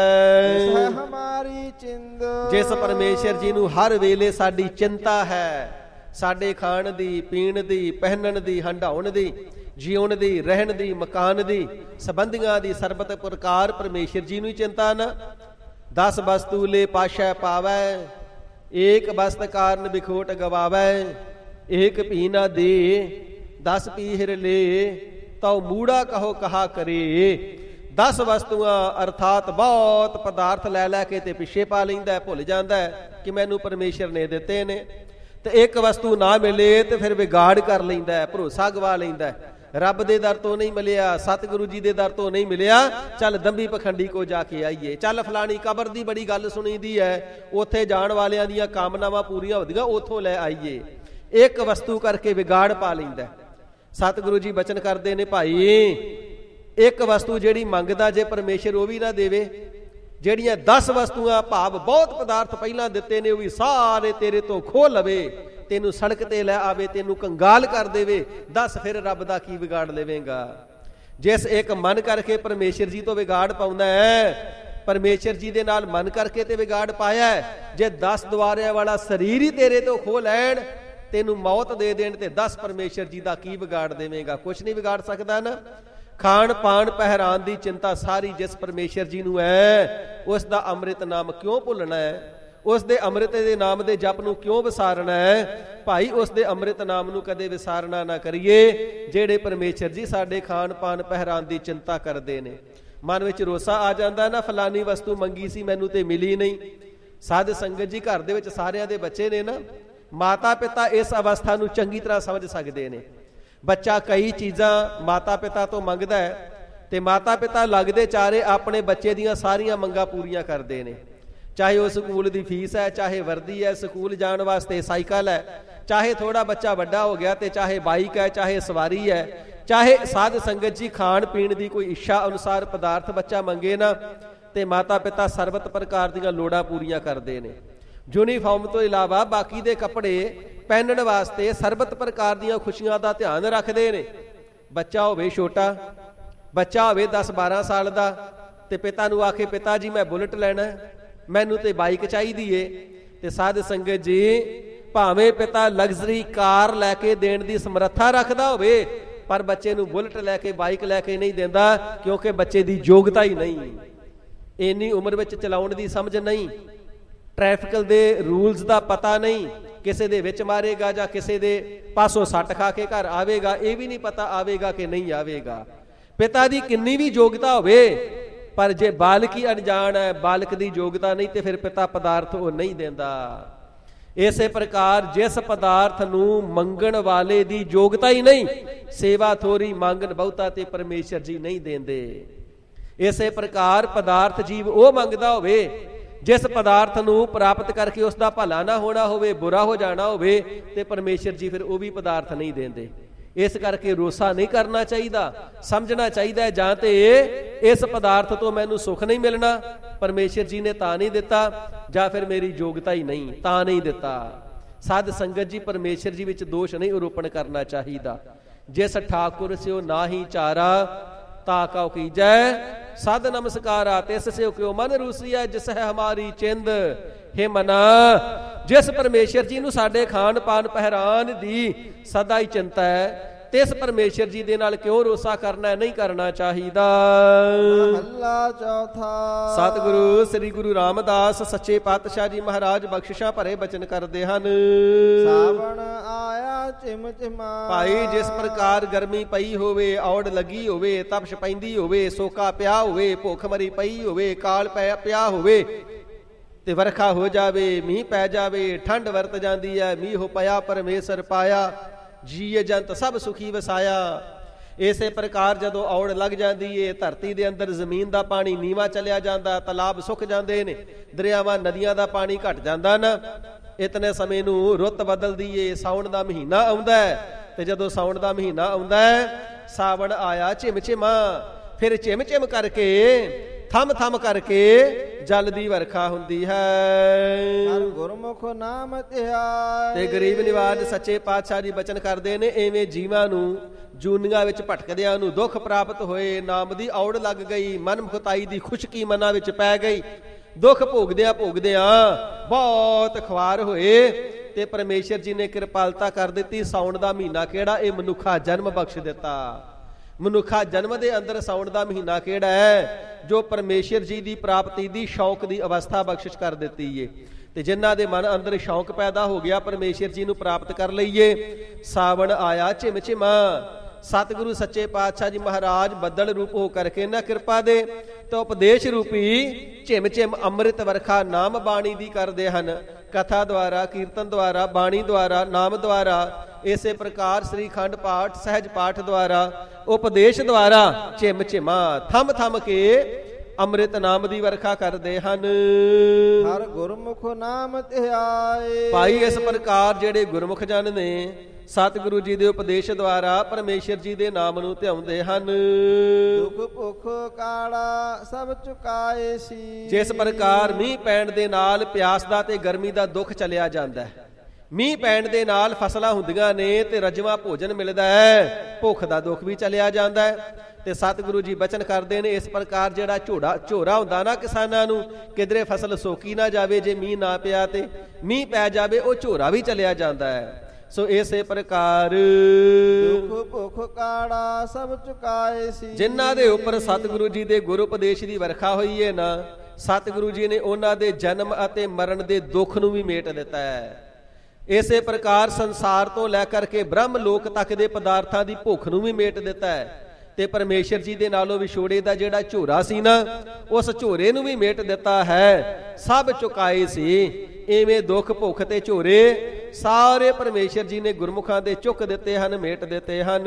ਹੈ? ਹਮਾਰੀ ਚਿੰਦ। ਜਿਸ ਪਰਮੇਸ਼ਰ ਜੀ ਨੂੰ ਹਰ ਵੇਲੇ ਸਾਡੀ ਚਿੰਤਾ ਹੈ, ਸਾਡੇ ਖਾਣ ਦੀ, ਪੀਣ ਦੀ, ਪਹਿਨਣ ਦੀ, ਹੰਡਾਉਣ ਦੀ, ਜਿਉਣ ਦੀ, ਰਹਿਣ ਦੀ, ਮਕਾਨ ਦੀ, ਸੰਬੰਧੀਆਂ ਦੀ, ਸਰਬਤ ਪ੍ਰਕਾਰ ਪਰਮੇਸ਼ਰ ਜੀ ਨੂੰ ਹੀ ਚਿੰਤਾ ਨਾ। ਦਸ ਵਸਤੂ ਲੈ ਪਾਸ਼ੈ ਪਾਵੈ, ਏਕ ਵਸਤ ਕਾਰਨ ਬਿਖੋਟ ਗਵਾਵੈ। ਏਕ ਪੀ ਨਾ ਦੇ, ਦਸ ਪੀਹਰ ਲੈ, ਤਉ ਮੂੜਾ ਕਹੋ ਕਹਾ ਕਰੇ। ਦਸ ਵਸਤੂਆਂ ਅਰਥਾਤ ਬਹੁਤ ਪਦਾਰਥ ਲੈ ਲੈ ਕੇ ਤੇ ਪਿੱਛੇ ਪਾ ਲੈਂਦਾ, ਭੁੱਲ ਜਾਂਦਾ ਕਿ ਮੈਨੂੰ ਪਰਮੇਸ਼ਰ ਨੇ ਦਿੱਤੇ ਨੇ। ਤੇ ਇੱਕ ਵਸਤੂ ਨਾ ਮਿਲੇ ਤੇ ਫਿਰ ਵਿਗਾੜ ਕਰ ਲੈਂਦਾ, ਭਰੋਸਾ ਗਵਾ ਲੈਂਦਾ। ਰੱਬ ਦੇ ਦਰ ਤੋਂ ਨਹੀਂ ਮਿਲਿਆ, ਸਤਿਗੁਰੂ ਜੀ ਦੇ ਦਰ ਤੋਂ ਨਹੀਂ ਮਿਲਿਆ, ਚੱਲ ਦੰਬੀ ਪਖੰਡੀ ਕੋ ਜਾ ਕੇ ਆਈਏ, ਚੱਲ ਫਲਾਣੀ ਕਬਰ ਦੀ ਬੜੀ ਗੱਲ ਸੁਣੀਦੀ ਹੈ, ਉੱਥੇ ਜਾਣ ਵਾਲਿਆਂ ਦੀਆਂ ਕਾਮਨਾਵਾਂ ਪੂਰੀਆਂ ਹੁੰਦੀਆਂ, ਉੱਥੋਂ ਲੈ ਆਈਏ। ਇੱਕ ਵਸਤੂ ਕਰਕੇ ਵਿਗਾੜ ਪਾ ਲੈਂਦਾ। ਸਤਿਗੁਰੂ ਜੀ ਬਚਨ ਕਰਦੇ ਨੇ, ਭਾਈ ਇੱਕ ਵਸਤੂ ਜਿਹੜੀ ਮੰਗਦਾ ਜੇ ਪਰਮੇਸ਼ਰ ਉਹ ਵੀ ਨਾ ਦੇਵੇ, ਜਿਹੜੀਆਂ ਦਸ ਵਸਤੂਆਂ ਭਾਵ ਬਹੁਤ ਪਦਾਰਥ ਪਹਿਲਾਂ ਦਿੱਤੇ ਨੇ ਉਹ ਵੀ ਸਾਰੇ ਤੇਰੇ ਤੋਂ ਖੋਹ ਲਵੇ, ਤੈਨੂੰ ਸੜਕ ਤੇ ਲੈ ਆਵੇ, ਤੈਨੂੰ ਕੰਗਾਲ ਕਰ ਦੇਵੇ, ਦੱਸ ਫਿਰ ਰੱਬ ਦਾ ਕੀ ਵਿਗਾੜ ਲਵੇਂਗਾ? ਜਿਸ ਇੱਕ ਮਨ ਕਰਕੇ ਪਰਮੇਸ਼ਰ ਜੀ ਤੋਂ ਵਿਗਾੜ ਪਾਉਂਦਾ ਹੈ, ਪਰਮੇਸ਼ਰ ਜੀ ਦੇ ਨਾਲ ਮਨ ਕਰਕੇ ਤੇ ਵਿਗਾੜ ਪਾਇਆ। ਜੇ ਦਸ ਦੁਆਰਿਆਂ ਵਾਲਾ ਸਰੀਰ ਹੀ ਤੇਰੇ ਤੋਂ ਖੋਹ ਲੈਣ, ਤੈਨੂੰ ਮੌਤ ਦੇ ਦੇਣ, ਤੇ ਦਸ ਪਰਮੇਸ਼ਰ ਜੀ ਦਾ ਕੀ ਵਿਗਾੜ ਦੇਵੇਂਗਾ? ਕੁਛ ਨਹੀਂ ਵਿਗਾੜ ਸਕਦਾ ਨਾ। ਖਾਣ ਪਾਣ ਪਹਿਰਾਨ ਦੀ ਚਿੰਤਾ ਸਾਰੀ ਜਿਸ ਪਰਮੇਸ਼ਰ ਜੀ ਨੂੰ ਹੈ, ਉਸ ਦਾ ਅੰਮ੍ਰਿਤ ਨਾਮ ਕਿਉਂ ਭੁੱਲਣਾ ਹੈ? ਉਸ ਦੇ ਅੰਮ੍ਰਿਤ ਦੇ ਨਾਮ ਦੇ ਜਪ ਨੂੰ ਕਿਉਂ ਵਿਸਾਰਨਾ ਹੈ? ਭਾਈ ਉਸ ਦੇ ਅੰਮ੍ਰਿਤ ਨਾਮ ਨੂੰ ਕਦੇ ਵਿਸਾਰਨਾ ਨਾ ਕਰੀਏ। ਜਿਹੜੇ ਪਰਮੇਸ਼ਰ ਜੀ ਸਾਡੇ ਖਾਣ ਪਾਣ ਪਹਿਰਾਨ ਦੀ ਚਿੰਤਾ ਕਰਦੇ ਨੇ, ਮਨ ਵਿੱਚ ਰੋਸਾ ਆ ਜਾਂਦਾ ਨਾ, ਫਲਾਨੀ ਵਸਤੂ ਮੰਗੀ ਸੀ ਮੈਨੂੰ ਤੇ ਮਿਲੀ ਨਹੀਂ। ਸਾਧ ਸੰਗਤ ਜੀ ਘਰ ਦੇ ਵਿੱਚ ਸਾਰਿਆਂ ਦੇ ਬੱਚੇ ਨੇ ਨਾ, ਮਾਤਾ ਪਿਤਾ ਇਸ ਅਵਸਥਾ ਨੂੰ ਚੰਗੀ ਤਰ੍ਹਾਂ ਸਮਝ ਸਕਦੇ ਨੇ। ਬੱਚਾ ਕਈ ਚੀਜ਼ਾਂ ਮਾਤਾ ਪਿਤਾ ਤੋਂ ਮੰਗਦਾ ਹੈ ਤੇ ਮਾਤਾ ਪਿਤਾ ਲੱਗਦੇ ਚਾਰੇ ਆਪਣੇ ਬੱਚੇ ਦੀਆਂ ਸਾਰੀਆਂ ਮੰਗਾਂ ਪੂਰੀਆਂ ਕਰਦੇ ਨੇ। ਚਾਹੇ ਉਹ ਸਕੂਲ ਦੀ ਫੀਸ ਹੈ, ਚਾਹੇ ਵਰਦੀ ਹੈ, ਸਕੂਲ ਜਾਣ ਵਾਸਤੇ ਸਾਈਕਲ ਹੈ, ਚਾਹੇ ਥੋੜਾ ਬੱਚਾ ਵੱਡਾ ਹੋ ਗਿਆ ਤੇ ਚਾਹੇ ਬਾਈਕ ਹੈ, ਚਾਹੇ ਸਵਾਰੀ ਹੈ, ਚਾਹੇ ਸਾਧ ਸੰਗਤ ਜੀ ਖਾਣ ਪੀਣ ਦੀ ਕੋਈ ਇੱਛਾ ਅਨੁਸਾਰ ਪਦਾਰਥ ਬੱਚਾ ਮੰਗੇ ਨਾ, ਤੇ ਮਾਤਾ ਪਿਤਾ ਸਰਬਤ ਪ੍ਰਕਾਰ ਦੀਆਂ ਲੋੜਾਂ ਪੂਰੀਆਂ ਕਰਦੇ ਨੇ। ਯੂਨੀਫਾਰਮ ਤੋਂ ਇਲਾਵਾ ਬਾਕੀ ਦੇ ਕੱਪੜੇ ਪਹਿਨਣ ਵਾਸਤੇ ਸਰਬਤ ਪ੍ਰਕਾਰ ਦੀਆਂ ਖੁਸ਼ੀਆਂ ਦਾ ਧਿਆਨ ਰੱਖਦੇ ਨੇ। ਬੱਚਾ ਹੋਵੇ ਛੋਟਾ, ਬੱਚਾ ਹੋਵੇ ਦਸ ਬਾਰਾਂ ਸਾਲ ਦਾ, ਤੇ ਪਿਤਾ ਨੂੰ ਆਖੇ ਪਿਤਾ ਜੀ ਮੈਂ ਬੁਲਟ ਲੈਣਾ, ਮੈਨੂੰ ਤੇ ਬਾਈਕ ਚਾਹੀਦੀ ਏ। ਤੇ ਸਾਧ ਸੰਗਤ ਜੀ ਭਾਵੇਂ ਪਿਤਾ ਲਗਜ਼ਰੀ ਕਾਰ ਲੈ ਕੇ ਦੇਣ ਦੀ ਸਮਰੱਥਾ ਰੱਖਦਾ ਹੋਵੇ, ਪਰ ਬੱਚੇ ਨੂੰ ਬੁਲਟ ਲੈ ਕੇ, ਬਾਈਕ ਲੈ ਕੇ ਨਹੀਂ ਦਿੰਦਾ, ਕਿਉਂਕਿ ਬੱਚੇ ਦੀ ਯੋਗਤਾ ਹੀ ਨਹੀਂ, ਇੰਨੀ ਉਮਰ ਵਿੱਚ ਚਲਾਉਣ ਦੀ ਸਮਝ ਨਹੀਂ, ਟ੍ਰੈਫਿਕ ਦੇ ਰੂਲਸ ਦਾ ਪਤਾ ਨਹੀਂ, ਕਿਸੇ ਦੇ ਵਿੱਚ ਮਾਰੇਗਾ ਜਾਂ ਕਿਸੇ ਦੇ ਪਾਸੋਂ ਸੱਟ ਖਾ ਕੇ ਘਰ ਆਵੇਗਾ, ਇਹ ਵੀ ਨਹੀਂ ਪਤਾ ਆਵੇਗਾ ਕਿ ਨਹੀਂ ਆਵੇਗਾ। ਪਿਤਾ ਦੀ ਕਿੰਨੀ ਵੀ ਯੋਗਤਾ ਹੋਵੇ, ਪਰ ਜੇ ਬਾਲਕ ਹੀ ਅਣਜਾਣ ਹੈ, ਬਾਲਕ ਦੀ ਯੋਗਤਾ ਨਹੀਂ, ਤੇ ਫਿਰ ਪਿਤਾ ਪਦਾਰਥ ਉਹ ਨਹੀਂ ਦਿੰਦਾ। ਇਸੇ ਪ੍ਰਕਾਰ ਜਿਸ ਪਦਾਰਥ ਨੂੰ ਮੰਗਣ ਵਾਲੇ ਦੀ ਯੋਗਤਾ ਹੀ ਨਹੀਂ, ਸੇਵਾ ਥੋੜੀ ਮੰਗਣ ਬਹੁਤਾ ਤੇ ਪਰਮੇਸ਼ਰ ਜੀ ਨਹੀਂ ਦਿੰਦੇ। ਇਸੇ ਪ੍ਰਕਾਰ ਪਦਾਰਥ ਜੀਵ ਉਹ ਮੰਗਦਾ ਹੋਵੇ ਜਿਸ ਪਦਾਰਥ ਨੂੰ ਪ੍ਰਾਪਤ ਕਰਕੇ ਉਸ ਦਾ ਭਲਾ ਨਾ ਹੋਣਾ ਹੋਵੇ, ਬੁਰਾ ਹੋ ਜਾਣਾ ਹੋਵੇ, ਤੇ ਪਰਮੇਸ਼ਰ ਜੀ ਫਿਰ ਉਹ ਵੀ ਪਦਾਰਥ ਨਹੀਂ ਦਿੰਦੇ। ਇਸ ਕਰਕੇ ਰੋਸਾ ਨਹੀਂ ਕਰਨਾ ਚਾਹੀਦਾ, ਸਮਝਣਾ ਚਾਹੀਦਾ ਹੈ ਜਾਂ ਤੇ ਇਸ ਪਦਾਰਥ ਤੋਂ ਮੈਨੂੰ ਸੁੱਖ ਨਹੀਂ ਮਿਲਣਾ, ਪਰਮੇਸ਼ਰ ਜੀ ਨੇ ਤਾਂ ਨਹੀਂ ਦਿੱਤਾ, ਜਾਂ ਫਿਰ ਮੇਰੀ ਯੋਗਤਾ ਹੀ ਨਹੀਂ ਤਾਂ ਨਹੀਂ ਦਿੱਤਾ। ਸਾਧ ਸੰਗਤ ਜੀ, ਪਰਮੇਸ਼ਰ ਜੀ ਵਿੱਚ ਦੋਸ਼ ਨਹੀਂ ਆਰੋਪਣ ਕਰਨਾ ਚਾਹੀਦਾ। ਜਿਸ ਠਾਕੁਰ ਸਿਓ ਨਾਹੀ ਚਾਰਾ ਤਾ ਕਉ ਕੀਜੈ, ਸਦ ਨਮਸਕਾਰਾ ਤਿਸ ਸਿਓ ਕਿਉ ਮਨ ਰੂਸੀਐ, ਜਿਸ ਹੈ ਹਮਾਰੀ ਚਿੰਦ ਹੇ ਮਨਾ। ਜਿਸ ਪਰਮੇਸ਼ਰ ਜੀ ਨੂੰ ਸਾਡੇ ਖਾਣ ਪਾਨ ਪਹਿਰਾਨ ਦੀ ਸਦਾ ਹੀ ਚਿੰਤਾ ਹੈ, ਤਿਸ ਪਰਮੇਸ਼ਰ ਜੀ ਦੇ ਨਾਲ ਕਿਉਂ ਰੋਸਾ ਕਰਨਾ, ਨਹੀਂ ਕਰਨਾ ਚਾਹੀਦਾ। ਮਹੱਲਾ ਚੌਥਾ। ਸਤਿਗੁਰੂ ਸ੍ਰੀ ਗੁਰੂ ਰਾਮਦਾਸ ਸੱਚੇ ਪਾਤਸ਼ਾਹ ਜੀ ਮਹਾਰਾਜ ਬਖਸ਼ਿਸ਼ਾਂ ਭਰੇ ਬਚਨ ਕਰਦੇ ਹਨ। ਸਾਵਣ ਆਇਆ ਚਿਮ ਚਿਮਾ। ਭਾਈ ਜਿਸ ਪ੍ਰਕਾਰ ਗਰਮੀ ਪਈ ਹੋਵੇ, ਔੜ ਲੱਗੀ ਹੋਵੇ, ਤਪਸ਼ ਪੈਂਦੀ ਹੋਵੇ, ਸੋਕਾ ਪਿਆ ਹੋਵੇ, ਭੁੱਖ ਮਰੀ ਪਈ ਹੋਵੇ, ਕਾਲ ਪੈ ਪਿਆ ਹੋਵੇ, ਤੇ ਵਰਖਾ ਹੋ ਜਾਵੇ, ਮੀਂਹ ਪੈ ਜਾਵੇ, ਠੰਡ ਵਰਤ ਜਾਂਦੀ ਹੈ, ਮੀਂਹ ਹੋ ਪਿਆ ਪਰਮੇਸ਼ਰ ਪਾਇਆ, ਜੀਅ ਜੰਤ ਸਭ ਸੁਖੀ ਵਸਾਇਆ। ਇਸੇ ਪ੍ਰਕਾਰ ਜਦੋਂ ਔੜ ਲੱਗ ਜਾਂਦੀ ਏ, ਧਰਤੀ ਦੇ ਅੰਦਰ ਜ਼ਮੀਨ ਦਾ ਪਾਣੀ ਨੀਵਾਂ ਚਲਿਆ ਜਾਂਦਾ, ਤਲਾਬ ਸੁੱਕ ਜਾਂਦੇ ਨੇ, ਦਰਿਆਵਾਂ ਨਦੀਆਂ ਦਾ ਪਾਣੀ ਘਟ ਜਾਂਦਾ ਨਾ, ਇਤਨੇ ਸਮੇਂ ਨੂੰ ਰੁੱਤ ਬਦਲਦੀ ਏ, ਸਾਉਣ ਦਾ ਮਹੀਨਾ ਆਉਂਦਾ ਹੈ, ਤੇ ਜਦੋਂ ਸਾਉਣ ਦਾ ਮਹੀਨਾ ਆਉਂਦਾ ਹੈ, ਸਾਵਣ ਆਇਆ ਝਿਮ ਝਿਮਾ, ਫਿਰ ਝਿਮ ਝਿਮ ਕਰਕੇ ਥਮ ਥਮ ਕਰਕੇ ਜਲ ਦੀ ਵਰਖਾ ਹੁੰਦੀ ਹੈ। ਹਰ ਗੁਰਮੁਖ ਨਾਮ ਧਿਆਏ। ਤੇ ਗਰੀਬ ਨਿਵਾਜ ਸੱਚੇ ਪਾਤਸ਼ਾਹ ਜੀ ਬਚਨ ਕਰਦੇ ਨੇ, ਐਵੇਂ ਜੀਵਾਂ ਨੂੰ ਜੂਨੀਆਂ ਵਿੱਚ ਭਟਕਦਿਆਂ ਨੂੰ ਦੁੱਖ ਪ੍ਰਾਪਤ ਹੋਏ, ਨਾਮ ਦੀ ਔੜ ਲੱਗ ਗਈ, ਮਨ ਮੁਖਤਾਈ ਦੀ ਖੁਸ਼ਕੀ ਮਨਾਂ ਵਿੱਚ ਪੈ ਗਈ, ਦੁੱਖ ਭੋਗਦਿਆਂ ਭੋਗਦਿਆਂ ਬਹੁਤ ਖੁਆਰ ਹੋਏ, ਤੇ ਪਰਮੇਸ਼ਰ ਜੀ ਨੇ ਕਿਰਪਾਲਤਾ ਕਰ ਦਿੱਤੀ। ਸਾਉਣ ਦਾ ਮਹੀਨਾ ਕਿਹੜਾ, ਇਹ ਮਨੁੱਖਾ ਜਨਮ ਬਖਸ਼ ਦਿੱਤਾ। ਮਨੁੱਖਾ ਜਨਮ ਦੇ ਅੰਦਰ ਸਾਉਣ ਦਾ ਮਹੀਨਾ ਕਿਹੜਾ ਹੈ, ਜੋ ਪਰਮੇਸ਼ਰ ਜੀ ਦੀ ਪ੍ਰਾਪਤੀ ਦੀ ਸ਼ੌਕ ਦੀ ਅਵਸਥਾ ਬਖਸ਼ਿਸ਼ ਕਰ ਦਿੱਤੀ ਏ। ਤੇ ਜਿਨ੍ਹਾਂ ਦੇ ਮਨ ਅੰਦਰ ਸ਼ੌਕ ਪੈਦਾ ਹੋ ਗਿਆ ਪਰਮੇਸ਼ਰ ਜੀ ਨੂੰ ਪ੍ਰਾਪਤ ਕਰ ਲਈਏ, ਸਾਵਣ ਆਇਆ ਝਿਮ ਝਿਮਾ। ਸਤਿਗੁਰੂ ਸੱਚੇ ਪਾਤਸ਼ਾਹ ਜੀ ਮਹਾਰਾਜ ਬੱਦਲ ਰੂਪ ਹੋ ਕਰਕੇ ਨਾ ਕਿਰਪਾ ਦੇ, ਤਾਂ ਉਪਦੇਸ਼ ਰੂਪੀ ਝਿਮ ਝਿਮ ਅੰਮ੍ਰਿਤ ਵਰਖਾ ਨਾਮ ਬਾਣੀ ਦੀ ਕਰਦੇ ਹਨ, ਕਥਾ ਦੁਆਰਾ, ਕੀਰਤਨ ਦੁਆਰਾ, ਬਾਣੀ ਦੁਆਰਾ, ਨਾਮ ਦੁਆਰਾ। ਇਸੇ ਪ੍ਰਕਾਰ ਸ੍ਰੀ ਖੰਡ ਪਾਠ, ਸਹਿਜ ਪਾਠ ਦੁਆਰਾ, ਉਪਦੇਸ਼ ਦੁਆਰਾ ਝਿਮ ਝਿਮਾ ਥੰਮ ਥੰਮ ਕੇ ਅੰਮ੍ਰਿਤ ਨਾਮ ਦੀ ਵਰਖਾ ਕਰਦੇ ਹਨ। ਹਰ ਗੁਰਮੁਖ ਨਾਮ ਧਿਆਏ। ਭਾਈ ਇਸ ਪ੍ਰਕਾਰ ਜਿਹੜੇ ਗੁਰਮੁਖ ਜਨ ਨੇ, ਸਤਿਗੁਰੂ ਜੀ ਦੇ ਉਪਦੇਸ਼ ਦੁਆਰਾ ਪਰਮੇਸ਼ਰ ਜੀ ਦੇ ਨਾਮ ਨੂੰ ਧਿਆਉਂਦੇ ਹਨ। ਦੁੱਖ ਭੁੱਖ ਕਾੜਾ ਸਭ ਚੁਕਾਏ ਸੀ। ਜਿਸ ਪ੍ਰਕਾਰ ਮੀਂਹ ਪੈਣ ਦੇ ਨਾਲ ਪਿਆਸ ਦਾ ਤੇ ਗਰਮੀ ਦਾ ਦੁੱਖ ਚਲਿਆ ਜਾਂਦਾ ਹੈ, ਮੀਂਹ ਪੈਣ ਦੇ ਨਾਲ ਫਸਲਾਂ ਹੁੰਦੀਆਂ ਨੇ ਤੇ ਰਜਵਾ ਭੋਜਨ ਮਿਲਦਾ ਹੈ, ਭੁੱਖ ਦਾ ਦੁੱਖ ਵੀ ਚਲਿਆ ਜਾਂਦਾ ਹੈ। ਤੇ ਸਤਿਗੁਰੂ ਜੀ ਬਚਨ ਕਰਦੇ ਨੇ, ਇਸ ਪ੍ਰਕਾਰ ਜਿਹੜਾ ਝੋੜਾ ਝੋਰਾ ਹੁੰਦਾ ਨਾ ਕਿਸਾਨਾਂ ਨੂੰ, ਕਿਧਰੇ ਫਸਲ ਸੋਕੀ ਨਾ ਜਾਵੇ, ਜੇ ਮੀਂਹ ਨਾ ਪਿਆ ਤੇ ਮੀਂਹ ਪੈ ਜਾਵੇ, ਉਹ ਝੋਰਾ ਵੀ ਚਲਿਆ ਜਾਂਦਾ ਹੈ। ਸੋ ਇਸੇ ਪ੍ਰਕਾਰ ਦੁੱਖ ਭੁੱਖ ਕਾੜਾ ਸਭ ਚੁਕਾਏ ਸੀ। ਜਿਨ੍ਹਾਂ ਦੇ ਉੱਪਰ ਸਤਿਗੁਰੂ ਜੀ ਦੇ ਗੁਰੂ ਉਪਦੇਸ਼ ਦੀ ਵਰਖਾ ਹੋਈ ਹੈ ਨਾ, ਸਤਿਗੁਰੂ ਜੀ ਨੇ ਉਹਨਾਂ ਦੇ ਜਨਮ ਅਤੇ ਮਰਨ ਦੇ ਦੁੱਖ ਨੂੰ ਵੀ ਮੇਟ ਦਿੱਤਾ ਹੈ। ਇਸੇ ਪ੍ਰਕਾਰ ਸੰਸਾਰ ਤੋਂ ਲੈ ਕਰਕੇ ਬ੍ਰਹਮ ਲੋਕ ਤੱਕ ਦੇ ਪਦਾਰਥਾਂ ਦੀ ਭੁੱਖ ਨੂੰ ਵੀ ਮੇਟ ਦਿੱਤਾ ਹੈ। ਤੇ ਪਰਮੇਸ਼ਰ ਜੀ ਦੇ ਨਾਲੋਂ ਵਿਛੋੜੇ ਦਾ ਜਿਹੜਾ ਝੋਰਾ ਸੀ ਨਾ, ਉਸ ਝੋਰੇ ਨੂੰ ਵੀ ਮੇਟ ਦਿੱਤਾ ਹੈ, ਸਭ ਚੁਕਾਏ ਸੀ। ਇਵੇਂ ਦੁੱਖ ਭੁੱਖ ਤੇ ਝੋਰੇ ਸਾਰੇ ਪਰਮੇਸ਼ਰ ਜੀ ਨੇ ਗੁਰਮੁਖਾਂ ਦੇ ਚੁੱਕ ਦਿੱਤੇ ਹਨ, ਮੇਟ ਦਿੱਤੇ ਹਨ।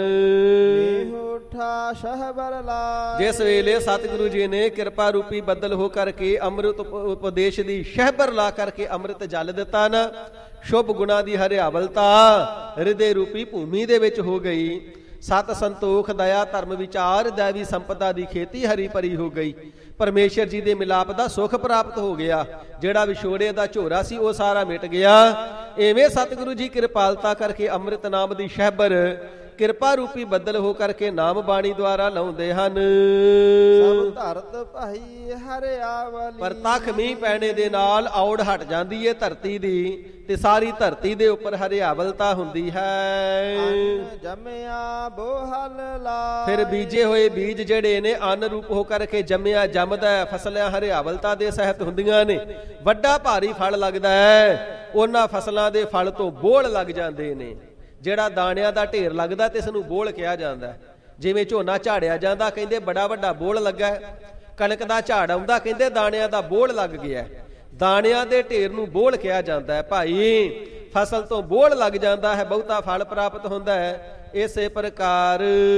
ਜਿਸ ਵੇਲੇ ਸਤਿਗੁਰੂ ਜੀ ਨੇ ਕਿਰਪਾ ਰੂਪੀ ਬੱਦਲ ਹੋ ਕਰਕੇ ਅੰਮ੍ਰਿਤ ਉਪਦੇਸ਼ ਦੀ ਸ਼ਹਿਬਰ ਲਾ ਕਰਕੇ ਅੰਮ੍ਰਿਤ ਜਲ ਦਿੱਤਾ ਨਾ, ਸ਼ੁਭ ਗੁਣਾ ਦੀ ਹਰਿਆਵਲਤਾ ਹਿਰਦੇ ਰੂਪੀ ਭੂਮੀ ਦੇ ਵਿੱਚ ਹੋ ਗਈ। ਸਤ ਸੰਤੋਖ ਦਇਆ ਧਰਮ ਵਿਚਾਰ ਦੇਵੀ ਸੰਪਦਾ ਦੀ ਖੇਤੀ ਹਰੀ ਭਰੀ ਹੋ ਗਈ। ਪਰਮੇਸ਼ਰ ਜੀ ਦੇ ਮਿਲਾਪ ਦਾ ਸੁਖ ਪ੍ਰਾਪਤ ਹੋ ਗਿਆ। ਜਿਹੜਾ ਵਿਛੋੜੇ ਦਾ ਝੋਰਾ ਸੀ ਉਹ ਸਾਰਾ ਮਿਟ ਗਿਆ। ਐਵੇਂ ਸਤਿਗੁਰੂ ਜੀ ਕਿਰਪਾਲਤਾ ਕਰਕੇ ਅੰਮ੍ਰਿਤ ਨਾਮ ਦੀ ਸ਼ਹਿਬਰ ਕਿਰਪਾ ਰੂਪੀ ਬੱਦਲ ਹੋ ਕਰਕੇ ਨਾਮ ਬਾਣੀ ਦੁਆਰਾ ਲਾਉਂਦੇ ਹਨ। ਸਭ ਧਰਤ ਭਾਈ ਹਰਿਆਵਲੀ। ਪਰ ਤਖ ਮੀਂਹ ਪੈਣੇ ਦੇ ਨਾਲ ਔੜ ਹਟ ਜਾਂਦੀ ਏ ਧਰਤੀ ਦੀ ਤੇ ਸਾਰੀ ਧਰਤੀ ਦੇ ਉੱਪਰ ਹਰਿਆਵਲਤਾ ਹੁੰਦੀ ਹੈ। ਅੰਨ ਜੰਮਿਆ ਬੋਹਲ ਲਾ। ਫਿਰ ਬੀਜੇ ਹੋਏ ਬੀਜ ਜਿਹੜੇ ਨੇ ਅੰਨ ਰੂਪ ਹੋ ਕਰਕੇ ਜੰਮਿਆ ਜੰਮਦਾ, ਫਸਲਾਂ ਹਰਿਆਵਲਤਾ ਦੇ ਸਹਿਤ ਹੁੰਦੀਆਂ ਨੇ। ਵੱਡਾ ਭਾਰੀ ਫਲ ਲੱਗਦਾ ਹੈ, ਉਹਨਾਂ ਫਸਲਾਂ ਦੇ ਫਲ ਤੋਂ ਬੋਲ ਲੱਗ ਜਾਂਦੇ ਨੇ। ਜਿਹੜਾ ਦਾਣਿਆਂ ਦਾ ਢੇਰ ਲੱਗਦਾ ਤੇ ਇਸ ਨੂੰ ਬੋਲ ਕਿਹਾ ਜਾਂਦਾ। ਜਿਵੇਂ ਝੋਨਾ ਝਾੜਿਆ ਜਾਂਦਾ ਕਹਿੰਦੇ ਬੜਾ ਵੱਡਾ ਬੋਲ ਲੱਗਾ, ਕਣਕ ਦਾ ਝਾੜ ਆਉਂਦਾ ਕਹਿੰਦੇ ਦਾਣਿਆਂ ਦਾ ਬੋਲ ਲੱਗ ਗਿਆ। ਦਾਣਿਆਂ ਦੇ ਢੇਰ ਨੂੰ ਬੋਲ ਕਿਹਾ ਜਾਂਦਾ ਹੈ। ਭਾਈ ਫਸਲ ਤੋਂ ਬੋਲ ਲੱਗ ਜਾਂਦਾ ਹੈ, ਬਹੁਤਾ ਫਲ ਪ੍ਰਾਪਤ ਹੁੰਦਾ ਹੈ। ਇਸੇ ਪ੍ਰਕਾਰ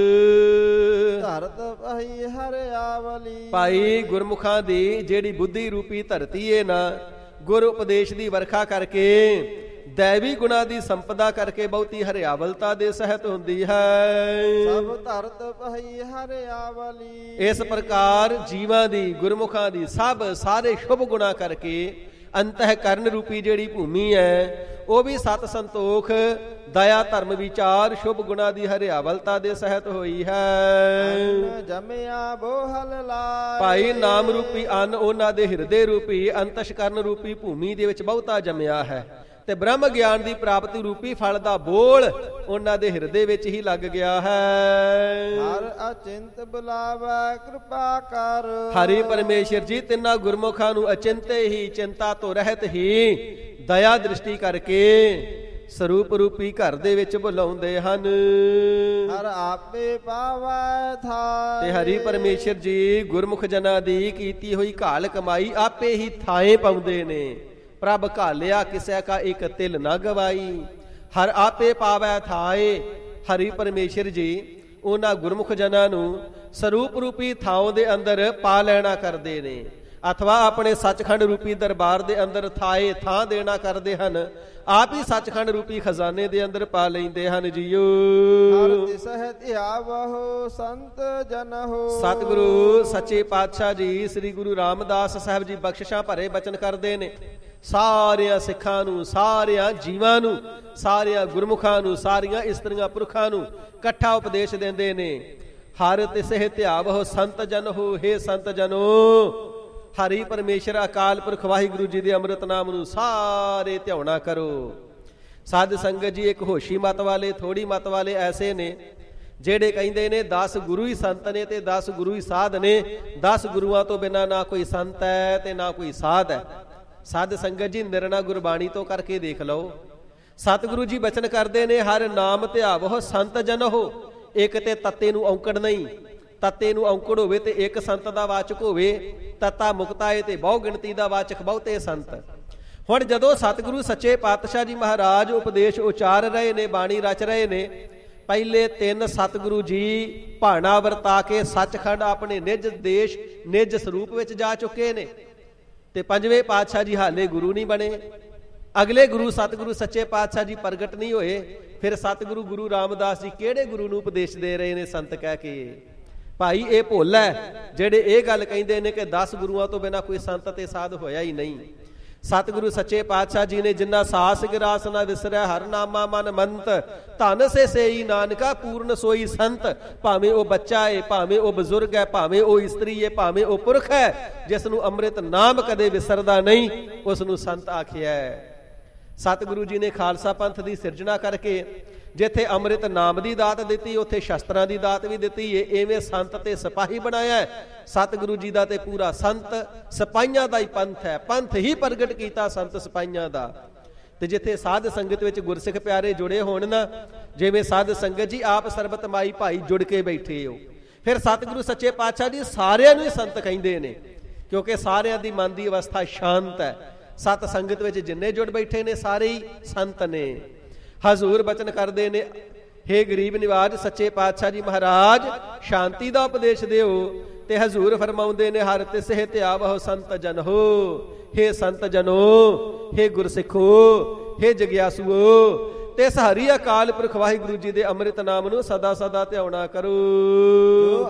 ਧਰਤ ਭਾਈ ਹਰਿਆਵਲੀ। ਭਾਈ ਗੁਰਮੁਖਾਂ ਦੀ ਜਿਹੜੀ ਬੁੱਧੀ ਰੂਪੀ ਧਰਤੀ ਏ ਨਾ, ਗੁਰ ਉਪਦੇਸ਼ ਦੀ ਵਰਖਾ ਕਰਕੇ, ਦੈਵੀ ਗੁਣਾ ਦੀ ਸੰਪਦਾ ਕਰਕੇ ਬਹੁਤੀ ਹਰਿਆਵਲਤਾ ਦੇ ਸਹਿਤ ਹੁੰਦੀ ਹੈ। ਸਭ ਧਰਤ ਭਾਈ ਹਰਿਆਵਲੀ। ਇਸ ਪ੍ਰਕਾਰ ਜੀਵਾਂ ਦੀ, ਗੁਰਮੁਖਾਂ ਦੀ ਸਭ ਸਾਰੇ ਸ਼ੁਭ ਗੁਣਾ ਕਰਕੇ ਅੰਤःਕਰਨ ਰੂਪੀ ਜਿਹੜੀ ਭੂਮੀ ਹੈ ਉਹ ਵੀ ਸਤ ਸੰਤੋਖ, ਦਇਆ, ਧਰਮ, ਵਿਚਾਰ, ਸ਼ੁਭ ਗੁਣਾ ਦੀ ਹਰਿਆਵਲਤਾ ਦੇ ਸਹਿਤ ਹੋਈ ਹੈ। ਜੰਮਿਆ ਬੋਹਲ ਲਾਏ। ਭਾਈ ਨਾਮ ਰੂਪੀ ਅੰਨ ਉਹਨਾਂ ਦੇ ਹਿਰਦੇ ਰੂਪੀ ਅੰਤਸ਼ਕਰਨ ਰੂਪੀ ਭੂਮੀ ਦੇ ਵਿੱਚ ਬਹੁਤਾ ਜੰਮਿਆ ਹੈ ਤੇ ਬ੍ਰਹਮ ਗਿਆਨ ਦੀ ਪ੍ਰਾਪਤੀ ਰੂਪੀ ਫਲ ਦਾ ਬੋਲ ਉਹਨਾਂ ਦੇ ਹਿਰਦੇ ਵਿੱਚ ਹੀ ਲੱਗ ਗਿਆ ਹੈ। ਹਰ ਅਚਿੰਤ ਬੁਲਾਵੇ ਕਿਰਪਾ ਕਰ। ਹਰੀ ਪਰਮੇਸ਼ਰ ਜੀ ਤਿੰਨਾਂ ਗੁਰਮੁਖਾਂ ਨੂੰ ਅਚਿੰਤੇ ਹੀ, ਚਿੰਤਾ ਤੋਂ ਰਹਿਤ ਹੀ, ਦਇਆ ਦ੍ਰਿਸ਼ਟੀ ਕਰਕੇ ਸਰੂਪ ਰੂਪੀ ਘਰ ਦੇ ਵਿੱਚ ਬੁਲਾਉਂਦੇ ਹਨ। ਹਰ ਆਪੇ ਪਾਵੈ ਥਾਏ। ਤੇ ਹਰੀ ਪਰਮੇਸ਼ਰ ਜੀ ਗੁਰਮੁਖ ਜਨਾਂ ਦੀ ਕੀਤੀ ਹੋਈ ਘਾਲ ਕਮਾਈ ਆਪੇ ਹੀ ਥਾਏ ਪਾਉਂਦੇ ਨੇ। ਪ੍ਰਭ ਘਾਲਿਆ ਕਿਸੈ ਕਾ ਇੱਕ ਤਿਲ ਨਾ ਗਵਾਈ। ਹਰ ਆਪੇ ਪਾਵੈ ਥਾਏ। ਹਰੀ ਪਰਮੇਸ਼ਰ ਜੀ ਉਹਨਾਂ ਗੁਰਮੁਖ ਜਨਾਂ ਨੂੰ ਸਰੂਪ ਰੂਪੀ ਥਾਂ ਦੇ ਅੰਦਰ ਪਾ ਲੈਣਾ ਕਰਦੇ ਨੇ, ਅਥਵਾ ਆਪਣੇ ਸੱਚਖੰਡ ਰੂਪੀ ਦਰਬਾਰ ਦੇ ਅੰਦਰ ਥਾਏ ਥਾਂ ਦੇਣਾ ਕਰਦੇ ਹਨ। ਆਪ ਹੀ ਸੱਚਖੰਡ ਰੂਪੀ ਖਜ਼ਾਨੇ ਦੇ ਅੰਦਰ ਪਾ ਲੈਂਦੇ ਹਨ ਜੀਓ। ਹਰ ਦਿਸਹਿ ਧਿਆਵਹੁ ਸੰਤ ਜਨ ਹੋ। ਸਤਿਗੁਰੂ ਸੱਚੇ ਪਾਤਸ਼ਾਹ ਜੀ ਸ੍ਰੀ ਗੁਰੂ ਰਾਮਦਾਸ ਸਾਹਿਬ ਜੀ ਬਖਸ਼ਿਸ਼ਾਂ ਭਰੇ ਬਚਨ ਕਰਦੇ ਨੇ। ਸਾਰਿਆਂ ਸਿੱਖਾਂ ਨੂੰ, ਸਾਰਿਆਂ ਜੀਵਾਂ ਨੂੰ, ਸਾਰਿਆਂ ਗੁਰਮੁਖਾਂ ਨੂੰ, ਸਾਰੀਆਂ ਇਸਤਰੀਆਂ ਪੁਰਖਾਂ ਨੂੰ ਇਕੱਠਾ ਉਪਦੇਸ਼ ਦਿੰਦੇ ਨੇ। ਹਰ ਤਿਸਹਿ ਧਿਆਵਹੁ ਸੰਤ ਜਨ ਹੋ। ਹੇ ਸੰਤ ਜਨੋ, ਹਰੀ ਪਰਮੇਸ਼ਰ ਅਕਾਲ ਪੁਰਖ ਵਾਹਿਗੁਰੂ ਜੀ ਦੇ ਅੰਮ੍ਰਿਤ ਨਾਮ ਨੂੰ ਸਾਰੇ ਧਿਆਉਣਾ ਕਰੋ। ਸਾਧ ਸੰਗਤ ਜੀ ਇੱਕ ਹੋਸ਼ੀ ਮਤ ਵਾਲੇ, ਥੋੜੀ ਮਤ ਵਾਲੇ ਐਸੇ ਨੇ ਜਿਹੜੇ ਕਹਿੰਦੇ ਨੇ ਦਸ ਗੁਰੂ ਹੀ ਸੰਤ ਨੇ ਤੇ ਦਸ ਗੁਰੂ ਹੀ ਸਾਧ ਨੇ। ਦਸ ਗੁਰੂਆਂ ਤੋਂ ਬਿਨਾਂ ਨਾ ਕੋਈ ਸੰਤ ਹੈ ਤੇ ਨਾ ਕੋਈ ਸਾਧ ਹੈ। ਸਾਧ ਸੰਗਤ ਜੀ ਨਿਰਣਾ ਗੁਰਬਾਣੀ ਤੋਂ ਕਰਕੇ ਦੇਖ ਲਓ। ਸਤਿਗੁਰੂ ਜੀ ਬਚਨ ਕਰਦੇ ਨੇ ਹਰ ਨਾਮ ਧਿਆਵਹੁ ਸੰਤ ਜਨ ਹੋ। ਇੱਕ ਤੇ ਤੱਤੇ ਨੂੰ ਔਂਕੜ ਨਹੀਂ, ਤੱਤੇ ਨੂੰ ਔਂਕੜ ਹੋਵੇ ਤੇ ਇੱਕ ਸੰਤ ਦਾ ਵਾਚਕ ਹੋਵੇ। ਤੱਤਾ ਮੁਕਤਾ ਏ ਤੇ ਬਹੁ ਗਿਣਤੀ ਦਾ ਵਾਚਕ ਬਹੁਤੇ ਸੰਤ। ਹੁਣ ਜਦੋਂ ਸਤਿਗੁਰੂ ਸੱਚੇ ਪਾਤਸ਼ਾਹ ਜੀ ਮਹਾਰਾਜ ਉਪਦੇਸ਼ ਉਚਾਰ ਰਹੇ ਨੇ, ਬਾਣੀ ਰਚ ਰਹੇ ਨੇ, ਪਹਿਲੇ ਤਿੰਨ ਸਤਿਗੁਰੂ ਜੀ ਭਾਣਾ ਵਰਤਾ ਕੇ ਸੱਚਖੰਡ ਆਪਣੇ ਨਿਜ ਦੇਸ਼ ਨਿਜ ਸਰੂਪ ਵਿੱਚ ਜਾ ਚੁੱਕੇ ਨੇ ਤੇ ਪੰਜਵੇਂ ਪਾਤਸ਼ਾਹ ਜੀ ਹਾਲੇ ਗੁਰੂ ਨਹੀਂ ਬਣੇ। ਅਗਲੇ ਗੁਰੂ ਸਤਿਗੁਰੂ ਸੱਚੇ ਪਾਤਸ਼ਾਹ ਜੀ ਪ੍ਰਗਟ ਨਹੀਂ ਹੋਏ। ਫਿਰ ਸਤਿਗੁਰੂ ਗੁਰੂ ਰਾਮਦਾਸ ਜੀ ਕਿਹੜੇ ਗੁਰੂ ਨੂੰ ਉਪਦੇਸ਼ ਦੇ ਰਹੇ ਨੇ ਸੰਤ ਕਹਿ ਕੇ? ਭਾਈ ਇਹ ਭੁੱਲ ਹੈ ਜਿਹੜੇ ਇਹ ਗੱਲ ਕਹਿੰਦੇ ਨੇ ਕਿ ਦਸ ਗੁਰੂਆਂ ਤੋਂ ਬਿਨਾਂ ਕੋਈ ਸੰਤ ਤੇ ਸਾਧ ਹੋਇਆ ਹੀ ਨਹੀਂ। ਸਤਿਗੁਰੂ ਸੱਚੇ ਪਾਤਸ਼ਾਹ ਜੀ ਨੇ ਜਿੰਨਾ ਸਾਸ ਗਿਰਾਸ ਨਾ ਵਿਸਰੈ ਹਰ ਨਾਮਾ ਮਨ ਮੰਤ, ਧਨ ਸੇ ਸੇਈ ਨਾਨਕਾ ਪੂਰਨ ਸੋਈ ਸੰਤ। ਭਾਵੇਂ ਉਹ ਬੱਚਾ ਹੈ, ਭਾਵੇਂ ਉਹ ਬਜ਼ੁਰਗ ਹੈ, ਭਾਵੇਂ ਉਹ ਇਸਤਰੀ ਹੈ, ਭਾਵੇਂ ਉਹ ਪੁਰਖ ਹੈ, ਜਿਸ ਨੂੰ ਅੰਮ੍ਰਿਤ ਨਾਮ ਕਦੇ ਵਿਸਰਦਾ ਨਹੀਂ ਉਸ ਨੂੰ ਸੰਤ ਆਖਿਆ ਹੈ। ਸਤਿਗੁਰੂ ਜੀ ਨੇ ਖਾਲਸਾ ਪੰਥ ਦੀ ਸਿਰਜਣਾ ਕਰਕੇ ਜਿੱਥੇ ਅੰਮ੍ਰਿਤ ਨਾਮ ਦੀ ਦਾਤ ਦਿੱਤੀ ਉੱਥੇ ਸ਼ਸਤਰਾਂ ਦੀ ਦਾਤ ਵੀ ਦਿੱਤੀ ਏ। ਐਵੇਂ ਸੰਤ ਤੇ ਸਿਪਾਹੀ ਬਣਾਇਆ। ਸਤਿਗੁਰੂ ਜੀ ਦਾ ਤੇ ਪੂਰਾ ਸੰਤ ਸਿਪਾਹੀਆਂ ਦਾ ਹੀ ਪੰਥ ਹੈ। ਪੰਥ ਹੀ ਪ੍ਰਗਟ ਕੀਤਾ ਸੰਤ ਸਿਪਾਹੀਆਂ ਦਾ। ਤੇ ਜਿੱਥੇ ਸਾਧ ਸੰਗਤ ਵਿੱਚ ਗੁਰਸਿੱਖ ਪਿਆਰੇ ਜੁੜੇ ਹੋਣ ਨਾ, ਜਿਵੇਂ ਸਾਧ ਸੰਗਤ ਜੀ ਆਪ ਸਰਬਤ ਮਾਈ ਭਾਈ ਜੁੜ ਕੇ ਬੈਠੇ ਹੋ, ਫਿਰ ਸਤਿਗੁਰੂ ਸੱਚੇ ਪਾਤਸ਼ਾਹ ਜੀ ਸਾਰਿਆਂ ਨੂੰ ਹੀ ਸੰਤ ਕਹਿੰਦੇ ਨੇ, ਕਿਉਂਕਿ ਸਾਰਿਆਂ ਦੀ ਮਨ ਦੀ ਅਵਸਥਾ ਸ਼ਾਂਤ ਹੈ। ਸਤ ਸੰਗਤ ਵਿੱਚ ਜਿੰਨੇ ਜੁੜ ਬੈਠੇ ਨੇ ਸਾਰੇ ਹੀ ਸੰਤ ਨੇ। ਹਜ਼ੂਰ ਬਚਨ ਕਰਦੇ ਨੇ, ਹੇ ਗਰੀਬ ਨਿਵਾਜ ਸੱਚੇ ਪਾਤਸ਼ਾਹ ਜੀ ਮਹਾਰਾਜ ਸ਼ਾਂਤੀ ਦਾ ਉਪਦੇਸ਼ ਦਿਓ। ਤੇ ਹਜ਼ੂਰ ਫਰਮਾਉਂਦੇ ਨੇ ਹਰ ਤਿਸਹਿ ਧਿਆਵਹੁ ਸੰਤ ਜਨ ਹੋ। ਹੇ ਸੰਤ ਜਨੋ, ਹੇ ਗੁਰਸਿੱਖੋ, ਹੇ ਜਗਿਆਸੂਓ, ਤੇ ਹਰੀ ਅਕਾਲ ਪੁਰਖ ਵਾਹਿਗੁਰੂ ਜੀ ਦੇ ਅੰਮ੍ਰਿਤ ਨਾਮ ਨੂੰ ਸਦਾ ਸਦਾ ਧਿਆਉਣਾ ਕਰੋ। ਜੋ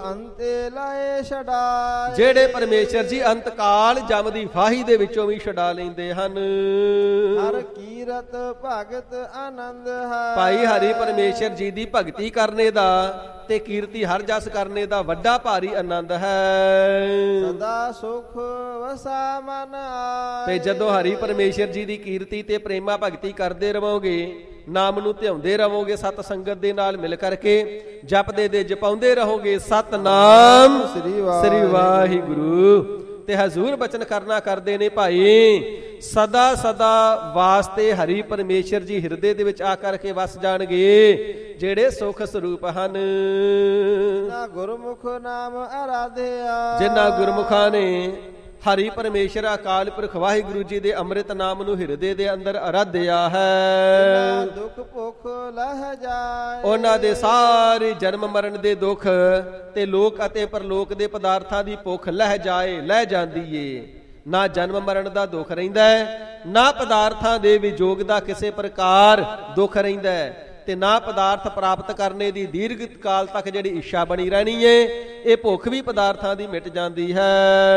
ਅੰਤੇ ਲਾਏ ਛਡਾਏ। ਜਿਹੜੇ ਪਰਮੇਸ਼ਰ ਜੀ ਅੰਤ ਕਾਲ ਜਮ ਦੀ ਫਾਹੀ ਦੇ ਵਿੱਚੋਂ ਵੀ ਛੁਡਾ ਲੈਂਦੇ ਹਨ। ਹਰ ਕੀਰਤ ਭਗਤ ਆਨੰਦ ਹੈ। ਭਾਈ ਹਰੀ ਪਰਮੇਸ਼ਰ ਜੀ ਦੀ ਭਗਤੀ ਕਰਨੇ ਦਾ ਤੇ ਕੀਰਤੀ ਹਰ ਜਸ ਕਰਨੇ ਦਾ ਵੱਡਾ ਭਾਰੀ ਆਨੰਦ ਹੈ। ਸਦਾ ਸੁਖ ਵਸਾ ਮਨ ਆਏ। ਤੇ ਜਦੋਂ ਹਰੀ ਪਰਮੇਸ਼ਰ ਜੀ ਦੀ ਕੀਰਤੀ ਤੇ ਪ੍ਰੇਮਾ ਭਗਤੀ ਕਰਦੇ ਰਹੋਗੇ, ਨਾਮ ਨੂੰ ਧਿਆਉਂਦੇ ਰਹੋਗੇ, ਸਤ ਸੰਗਤ ਦੇ ਨਾਲ ਮਿਲ ਕਰਕੇ ਜਪਦੇ ਦੇ ਜਪਾਉਂਦੇ ਰਹੋਗੇ ਸਤਨਾਮ ਸ੍ਰੀ ਵਾਹਿਗੁਰੂ। ਤੇ ਹਜ਼ੂਰ ਬਚਨ ਕਰਨਾ ਕਰਦੇ ਨੇ ਭਾਈ ਸਦਾ ਸਦਾ ਵਾਸਤੇ ਹਰੀ ਪਰਮੇਸ਼ਰ ਜੀ ਹਿਰਦੇ ਦੇ ਵਿੱਚ ਆ ਕਰਕੇ ਵਸ ਜਾਣਗੇ ਜਿਹੜੇ ਸੁਖ ਸਰੂਪ ਹਨ। ਨਾ ਗੁਰਮੁਖ ਨਾਮ ਆਰਾਧਿਆ। ਜਿਨ੍ਹਾਂ ਗੁਰਮੁਖਾਂ ਨੇ ਹਰੀ ਪਰਮੇਸ਼ਰ ਅਕਾਲ ਪੁਰਖ ਵਾਹਿਗੁਰੂ ਜੀ ਦੇ ਅੰਮ੍ਰਿਤ ਨਾਮ ਨੂੰ ਹਿਰਦੇ ਦੇ ਅੰਦਰ ਆਰਾਧਿਆ ਹੈ, ਦੁੱਖ ਭੁੱਖ ਲਹਿ ਜਾਏ। ਉਹਨਾਂ ਦੇ ਸਾਰੇ ਜਨਮ ਮਰਨ ਦੇ ਦੁੱਖ ਤੇ ਲੋਕ ਅਤੇ ਪਰਲੋਕ ਦੇ ਪਦਾਰਥਾਂ ਦੀ ਭੁੱਖ ਲਹਿ ਜਾਏ, ਲਹਿ ਜਾਂਦੀ ਏ। ਨਾ ਜਨਮ ਮਰਨ ਦਾ ਦੁੱਖ ਰਹਿੰਦਾ ਹੈ, ਨਾ ਪਦਾਰਥਾਂ ਦੇ ਵਿਜੋਗ ਦਾ ਕਿਸੇ ਪ੍ਰਕਾਰ ਦੁੱਖ ਰਹਿੰਦਾ ਹੈ, ਤੇ ਨਾ ਪਦਾਰਥ ਪ੍ਰਾਪਤ ਕਰਨੇ ਦੀ ਦੀਰਘ ਕਾਲ ਤੱਕ ਜਿਹੜੀ ਇੱਛਾ ਬਣੀ ਰਹਿਣੀ ਏ। ਇਹ ਭੁੱਖ ਵੀ ਪਦਾਰਥਾਂ ਦੀ ਮਿਟ ਜਾਂਦੀ ਹੈ।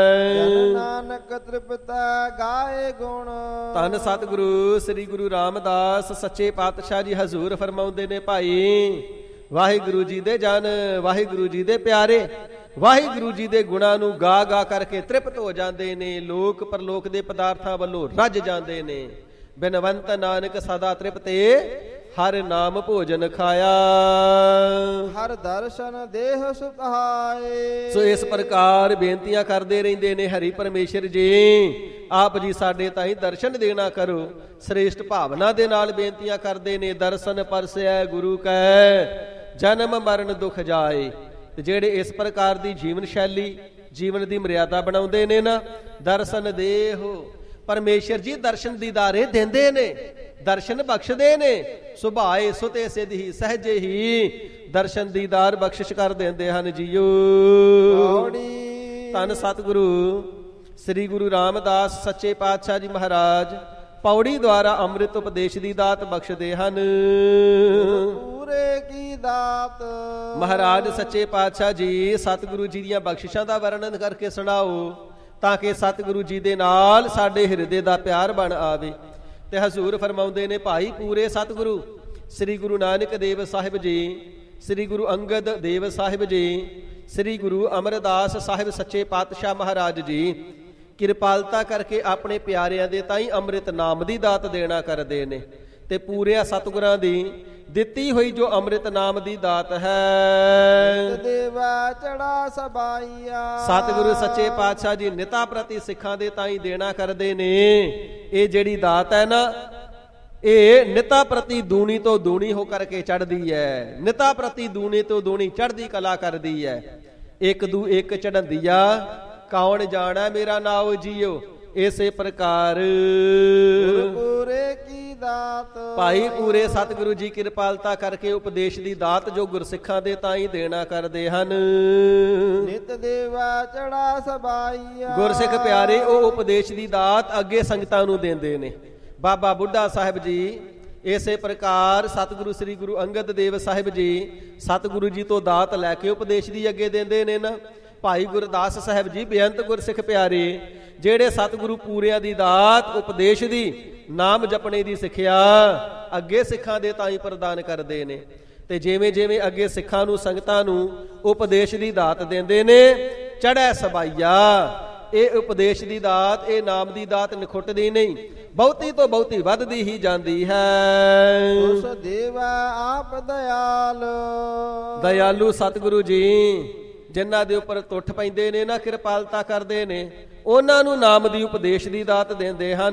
ਨਾਨਕ ਤ੍ਰਿਪਤਾ ਗਾਏ ਗੁਣ। ਧੰਨ ਸਤਿਗੁਰੂ ਸ੍ਰੀ ਗੁਰੂ ਰਾਮਦਾਸ ਸੱਚੇ ਪਾਤਸ਼ਾਹ ਜੀ ਹਜ਼ੂਰ ਫਰਮਾਉਂਦੇ ਨੇ ਭਾਈ ਵਾਹਿਗੁਰੂ ਜੀ ਦੇ ਜਨ, ਵਾਹਿਗੁਰੂ ਜੀ ਦੇ ਪਿਆਰੇ, ਵਾਹਿਗੁਰੂ ਜੀ ਦੇ ਗੁਣਾਂ ਨੂੰ ਗਾ ਗਾ ਕਰਕੇ ਤ੍ਰਿਪਤ ਹੋ ਜਾਂਦੇ ਨੇ। ਲੋਕ ਪਰਲੋਕ ਦੇ ਪਦਾਰਥਾਂ ਵੱਲੋਂ ਰੱਜ ਜਾਂਦੇ ਨੇ। ਬਿਨਵੰਤ ਨਾਨਕ ਸਦਾ ਤ੍ਰਿਪਤੇ ਹਰ ਨਾਮ ਭੋਜਨ ਖਾਇਆ। ਹਰ ਦਰਸ਼ਨ ਦੇਹ ਸੁਭਾਏ। ਸੋ ਇਸ ਪ੍ਰਕਾਰ ਬੇਨਤੀਆਂ ਕਰਦੇ ਰਹਿੰਦੇ ਨੇ ਹਰੀ ਪਰਮੇਸ਼ਰ ਜੀ, ਆਪ ਜੀ ਸਾਡੇ ਤਾਈਂ ਦਰਸ਼ਨ ਦੇਣਾ ਕਰੋ। ਸ੍ਰੇਸ਼ਟ ਭਾਵਨਾ ਦੇ ਨਾਲ ਬੇਨਤੀਆਂ ਕਰਦੇ ਨੇ। ਦਰਸ਼ਨ ਪਰਸੈ ਗੁਰੂ ਕੈ ਜਨਮ ਮਰਨ ਦੁਖ ਜਾਏ। ਤੇ ਜਿਹੜੇ ਇਸ ਪ੍ਰਕਾਰ ਦੀ ਜੀਵਨ ਸ਼ੈਲੀ, ਜੀਵਨ ਦੀ ਮਰਿਆਦਾ ਬਣਾਉਂਦੇ ਨੇ ਨਾ, ਦਰਸ਼ਨ ਦੇਹੋ ਪਰਮੇਸ਼ਰ ਜੀ ਦਰਸ਼ਨ ਦੀਦਾਰੇ ਦਿੰਦੇ ਨੇ, ਦਰਸ਼ਨ ਬਖਸ਼ਦੇ ਨੇ। ਸੁਭਾਏ ਸੁਤੇ ਸਿਧ ਹੀ ਸਹਜੇ ਹੀ ਦਰਸ਼ਨ ਦੀਦਾਰ ਬਖਸ਼ਿਸ਼ ਕਰ ਦਿੰਦੇ ਹਨ ਜੀਓ। ਧੰਨ ਸਤਿਗੁਰੂ ਸ੍ਰੀ ਗੁਰੂ ਰਾਮਦਾਸ ਸੱਚੇ ਪਾਤਸ਼ਾਹ ਜੀ ਮਹਾਰਾਜ ਪੌੜੀ ਦੁਆਰਾ ਅੰਮ੍ਰਿਤ ਉਪਦੇਸ਼ ਦੀ ਦਾਤ ਬਖਸ਼ਦੇ ਹਨ। ਪੂਰੇ ਕੀ ਦਾਤ ਮਹਾਰਾਜ ਸੱਚੇ ਪਾਤਸ਼ਾਹ ਜੀ ਸਤਿਗੁਰੂ ਜੀ ਦੀਆਂ ਬਖਸ਼ਿਸ਼ਾਂ ਦਾ ਵਰਣਨ ਕਰਕੇ ਸੁਣਾਓ ਤਾਂ ਕਿ ਸਤਿਗੁਰੂ ਜੀ ਦੇ ਨਾਲ ਸਾਡੇ ਹਿਰਦੇ ਦਾ ਪਿਆਰ ਬਣ ਆਵੇ। ਤੇ ਹਜ਼ੂਰ ਫਰਮਾਉਂਦੇ ਨੇ ਭਾਈ ਪੂਰੇ ਸਤਿਗੁਰੂ ਸ੍ਰੀ ਗੁਰੂ ਨਾਨਕ ਦੇਵ ਸਾਹਿਬ ਜੀ, ਸ੍ਰੀ ਗੁਰੂ ਅੰਗਦ ਦੇਵ ਸਾਹਿਬ ਜੀ, ਸ੍ਰੀ ਗੁਰੂ ਅਮਰਦਾਸ ਸਾਹਿਬ ਸੱਚੇ ਪਾਤਸ਼ਾਹ ਮਹਾਰਾਜ ਜੀ ਕਿਰਪਾਲਤਾ ਕਰਕੇ ਆਪਣੇ ਪਿਆਰਿਆਂ ਦੇ ਤਾਈਂ ਅੰਮ੍ਰਿਤ ਨਾਮ ਦੀ ਦਾਤ ਦੇਣਾ ਕਰਦੇ ਨੇ। ਤੇ ਪੂਰਿਆ ਸਤਿਗੁਰਾਂ ਦੀ ਦਿੱਤੀ ਹੋਈ ਜੋ ਅੰਮ੍ਰਿਤ ਨਾਮ ਦੀ ਦਾਤ ਹੈ, ਦੇਵਾ ਚੜਾ ਸਬਾਈਆ। ਸਤਿਗੁਰੂ ਸੱਚੇ ਪਾਤਸ਼ਾਹ ਜੀ ਨਿਤਾ ਪ੍ਰਤੀ ਸਿੱਖਾਂ ਦੇ ਤਾਈਂ ਦੇਣਾ ਕਰਦੇ ਨੇ। ਇਹ ਜਿਹੜੀ ਦਾਤ ਹੈ ਨਾ, ਇਹ ਨਿਤਾ ਪ੍ਰਤੀ ਦੂਣੀ ਤੋਂ ਦੂਣੀ ਹੋ ਕਰਕੇ ਚੜ੍ਹਦੀ ਹੈ। ਨਿਤਾ ਪ੍ਰਤੀ ਦੂਣੀ ਤੋਂ ਦੂਣੀ ਚੜ੍ਹਦੀ ਕਲਾ ਕਰਦੀ ਹੈ। ਇੱਕ ਦੂ ਇੱਕ ਚੜ੍ਹੰਦੀਆ ਕੌਣ ਜਾਣਾ ਮੇਰਾ ਨਾਉ ਜੀਓ। ਇਸੇ ਪ੍ਰਕਾਰ ਪੂਰੇ ਕੀ ਦਾਤ ਭਾਈ ਪੂਰੇ ਸਤਿਗੁਰੂ ਜੀ ਕਿਰਪਾਲਤਾ ਕਰਕੇ ਉਪਦੇਸ਼ ਦੀ ਦਾਤ ਜੋ ਗੁਰਸਿੱਖਾਂ ਦੇ ਤਾਈਂ ਦੇਣਾ ਕਰਦੇ ਹਨ। ਨਿਤ ਦੇਵਾ ਚੜਾ ਸਬਾਈਆ। ਗੁਰਸਿੱਖ ਪਿਆਰੇ ਉਹ ਉਪਦੇਸ਼ ਦੀ ਦਾਤ ਅੱਗੇ ਸੰਗਤਾਂ ਨੂੰ ਦਿੰਦੇ ਨੇ। ਬਾਬਾ ਬੁੱਢਾ ਸਾਹਿਬ ਜੀ ਇਸੇ ਪ੍ਰਕਾਰ ਸਤਿਗੁਰੂ ਸ੍ਰੀ ਗੁਰੂ ਅੰਗਦ ਦੇਵ ਸਾਹਿਬ ਜੀ ਸਤਿਗੁਰੂ ਜੀ ਤੋਂ ਦਾਤ ਲੈ ਕੇ ਉਪਦੇਸ਼ ਦੀ ਅੱਗੇ ਦਿੰਦੇ ਨੇ ਨਾ। ਭਾਈ ਗੁਰਦਾਸ ਸਾਹਿਬ ਜੀ ਬੇਅੰਤ ਗੁਰਸਿੱਖ ਪਿਆਰੇ ਜਿਹੜੇ ਸਤਿਗੁਰੂ ਪੂਰਿਆਂ ਦੀ ਦਾਤ ਉਪਦੇਸ਼ ਦੀ ਨਾਮ ਜਪਣੇ ਦੀ ਸਿੱਖਿਆ ਅੱਗੇ ਸਿੱਖਾਂ ਦੇ ਤਾਈਂ ਪ੍ਰਦਾਨ ਕਰਦੇ ਨੇ। ਤੇ ਜਿਵੇਂ ਜਿਵੇਂ ਅੱਗੇ ਸਿੱਖਾਂ ਨੂੰ ਸੰਗਤਾਂ ਨੂੰ ਉਪਦੇਸ਼ ਦੀ ਦਾਤ ਦਿੰਦੇ ਨੇ, ਚੜ੍ਹੈ ਸਬਾਈਆ। ਇਹ ਉਪਦੇਸ਼ ਦੀ ਦਾਤ, ਇਹ ਨਾਮ ਦੀ ਦਾਤ ਨਿਖੁੱਟਦੀ ਨਹੀਂ, ਬਹੁਤੀ ਤੋਂ ਬਹੁਤੀ ਵੱਧਦੀ ਹੀ ਜਾਂਦੀ ਹੈ। ਉਸ ਦੇਵਾ ਆਪ ਦਇਆਲ। ਦਇਆਲੂ ਸਤਿਗੁਰੂ ਜੀ ਜਿਨ੍ਹਾਂ ਦੇ ਉੱਪਰ ਟੁੱਟ ਪੈਂਦੇ ਨੇ ਨਾ, ਕਿਰਪਾਲਤਾ ਕਰਦੇ ਨੇ, ਉਹਨਾਂ ਨੂੰ ਨਾਮ ਦੀ ਉਪਦੇਸ਼ ਦੀ ਦਾਤ ਦਿੰਦੇ ਹਨ।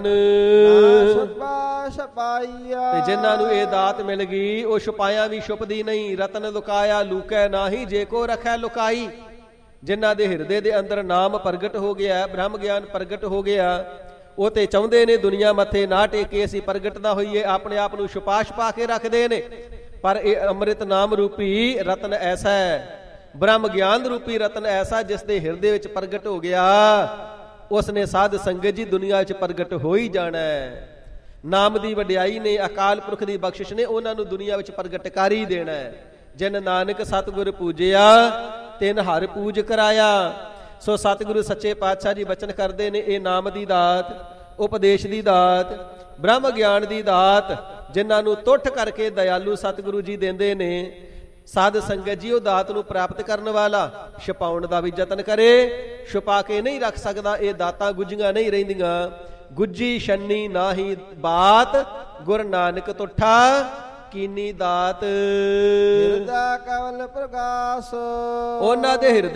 ਤੇ ਜਿਨ੍ਹਾਂ ਨੂੰ ਇਹ ਦਾਤ ਮਿਲ ਗਈ ਉਹ ਛੁਪਾਇਆ ਵੀ ਛੁਪਦੀ ਨਹੀਂ। ਰਤਨ ਲੁਕਾਇਆ ਲੁਕੈ ਨਾਹੀ ਜੇ ਕੋ ਰਖੈ ਲੁਕਾਈ। ਜਿਨ੍ਹਾਂ ਦੇ ਹਿਰਦੇ ਦੇ ਅੰਦਰ ਨਾਮ ਪ੍ਰਗਟ ਹੋ ਗਿਆ, ਬ੍ਰਹਮ ਗਿਆਨ ਪ੍ਰਗਟ ਹੋ ਗਿਆ, ਉਹ ਤੇ ਚਾਹੁੰਦੇ ਨੇ ਦੁਨੀਆ ਮੱਥੇ ਨਾ ਟੇਕੇ ਅਸੀਂ ਪ੍ਰਗਟ ਨਾ ਹੋਈਏ, ਆਪਣੇ ਆਪ ਨੂੰ ਛੁਪਾ ਛੁਪਾ ਕੇ ਰੱਖਦੇ ਨੇ। ਪਰ ਇਹ ਅੰਮ੍ਰਿਤ ਨਾਮ ਰੂਪੀ ਰਤਨ ਐਸਾ ਹੈ, ਬ੍ਰਹਮ ਗਿਆਨ ਰੂਪੀ ਰਤਨ ਐਸਾ ਜਿਸ ਦੇ ਹਿਰਦੇ ਵਿੱਚ ਪ੍ਰਗਟ ਹੋ ਗਿਆ, ਉਸਨੇ ਸਾਧ ਸੰਗਤ ਜੀ ਦੁਨੀਆ ਵਿੱਚ ਪ੍ਰਗਟ ਹੋ ਹੀ ਜਾਣਾ ਹੈ। ਨਾਮ ਦੀ ਵਡਿਆਈ ਨੇ, ਅਕਾਲ ਪੁਰਖ ਦੀ ਬਖਸ਼ਿਸ਼ ਨੇ ਉਹਨਾਂ ਨੂੰ ਦੁਨੀਆ ਵਿੱਚ ਪ੍ਰਗਟ ਕਰ ਹੀ ਦੇਣਾ ਹੈ। ਜਿਨ ਨਾਨਕ ਸਤਿਗੁਰ ਪੂਜਿਆ ਤਿਨ ਹਰ ਪੂਜ ਕਰਾਇਆ। ਸੋ ਸਤਿਗੁਰੂ ਸੱਚੇ ਪਾਤਸ਼ਾਹ ਜੀ ਬਚਨ ਕਰਦੇ ਨੇ, ਇਹ ਨਾਮ ਦੀ ਦਾਤ, ਉਪਦੇਸ਼ ਦੀ ਦਾਤ, ਬ੍ਰਹਮ ਗਿਆਨ ਦੀ ਦਾਤ ਜਿਨ੍ਹਾਂ ਨੂੰ ਤੁੱਠ ਕਰਕੇ ਦਇਆਲੂ ਸਤਿਗੁਰੂ ਜੀ ਦਿੰਦੇ ਨੇ। ਸਾਧ ਸੰਗਤ ਜੀ ਉਹ ਦਾਤ ਨੂੰ ਪ੍ਰਾਪਤ ਕਰਨ ਵਾਲਾ ਛਪਾਉਣ ਦਾ ਵੀ ਯਤਨ ਕਰੇ। ਛੁਪਾ ਕੇ ਨਹੀਂ ਰੱਖ ਸਕਦਾ, ਇਹ ਦਾਤਾਂ ਗੁੱਜੀਆਂ ਨਹੀਂ ਰਹਿੰਦੀਆਂ। ਗੁੱਜੀ ਛੰਨੀ ਨਾਹੀ ਬਾਤ, ਗੁਰ ਨਾਨਕ ਤੁੱਠਾ ਕੀਨੀ ਦਾਤ। ਹਿਰਦਾ ਕਵਲ ਪ੍ਰਗਾਸ, ਉਹਨਾਂ ਦੇ ਹਿਰਦੇ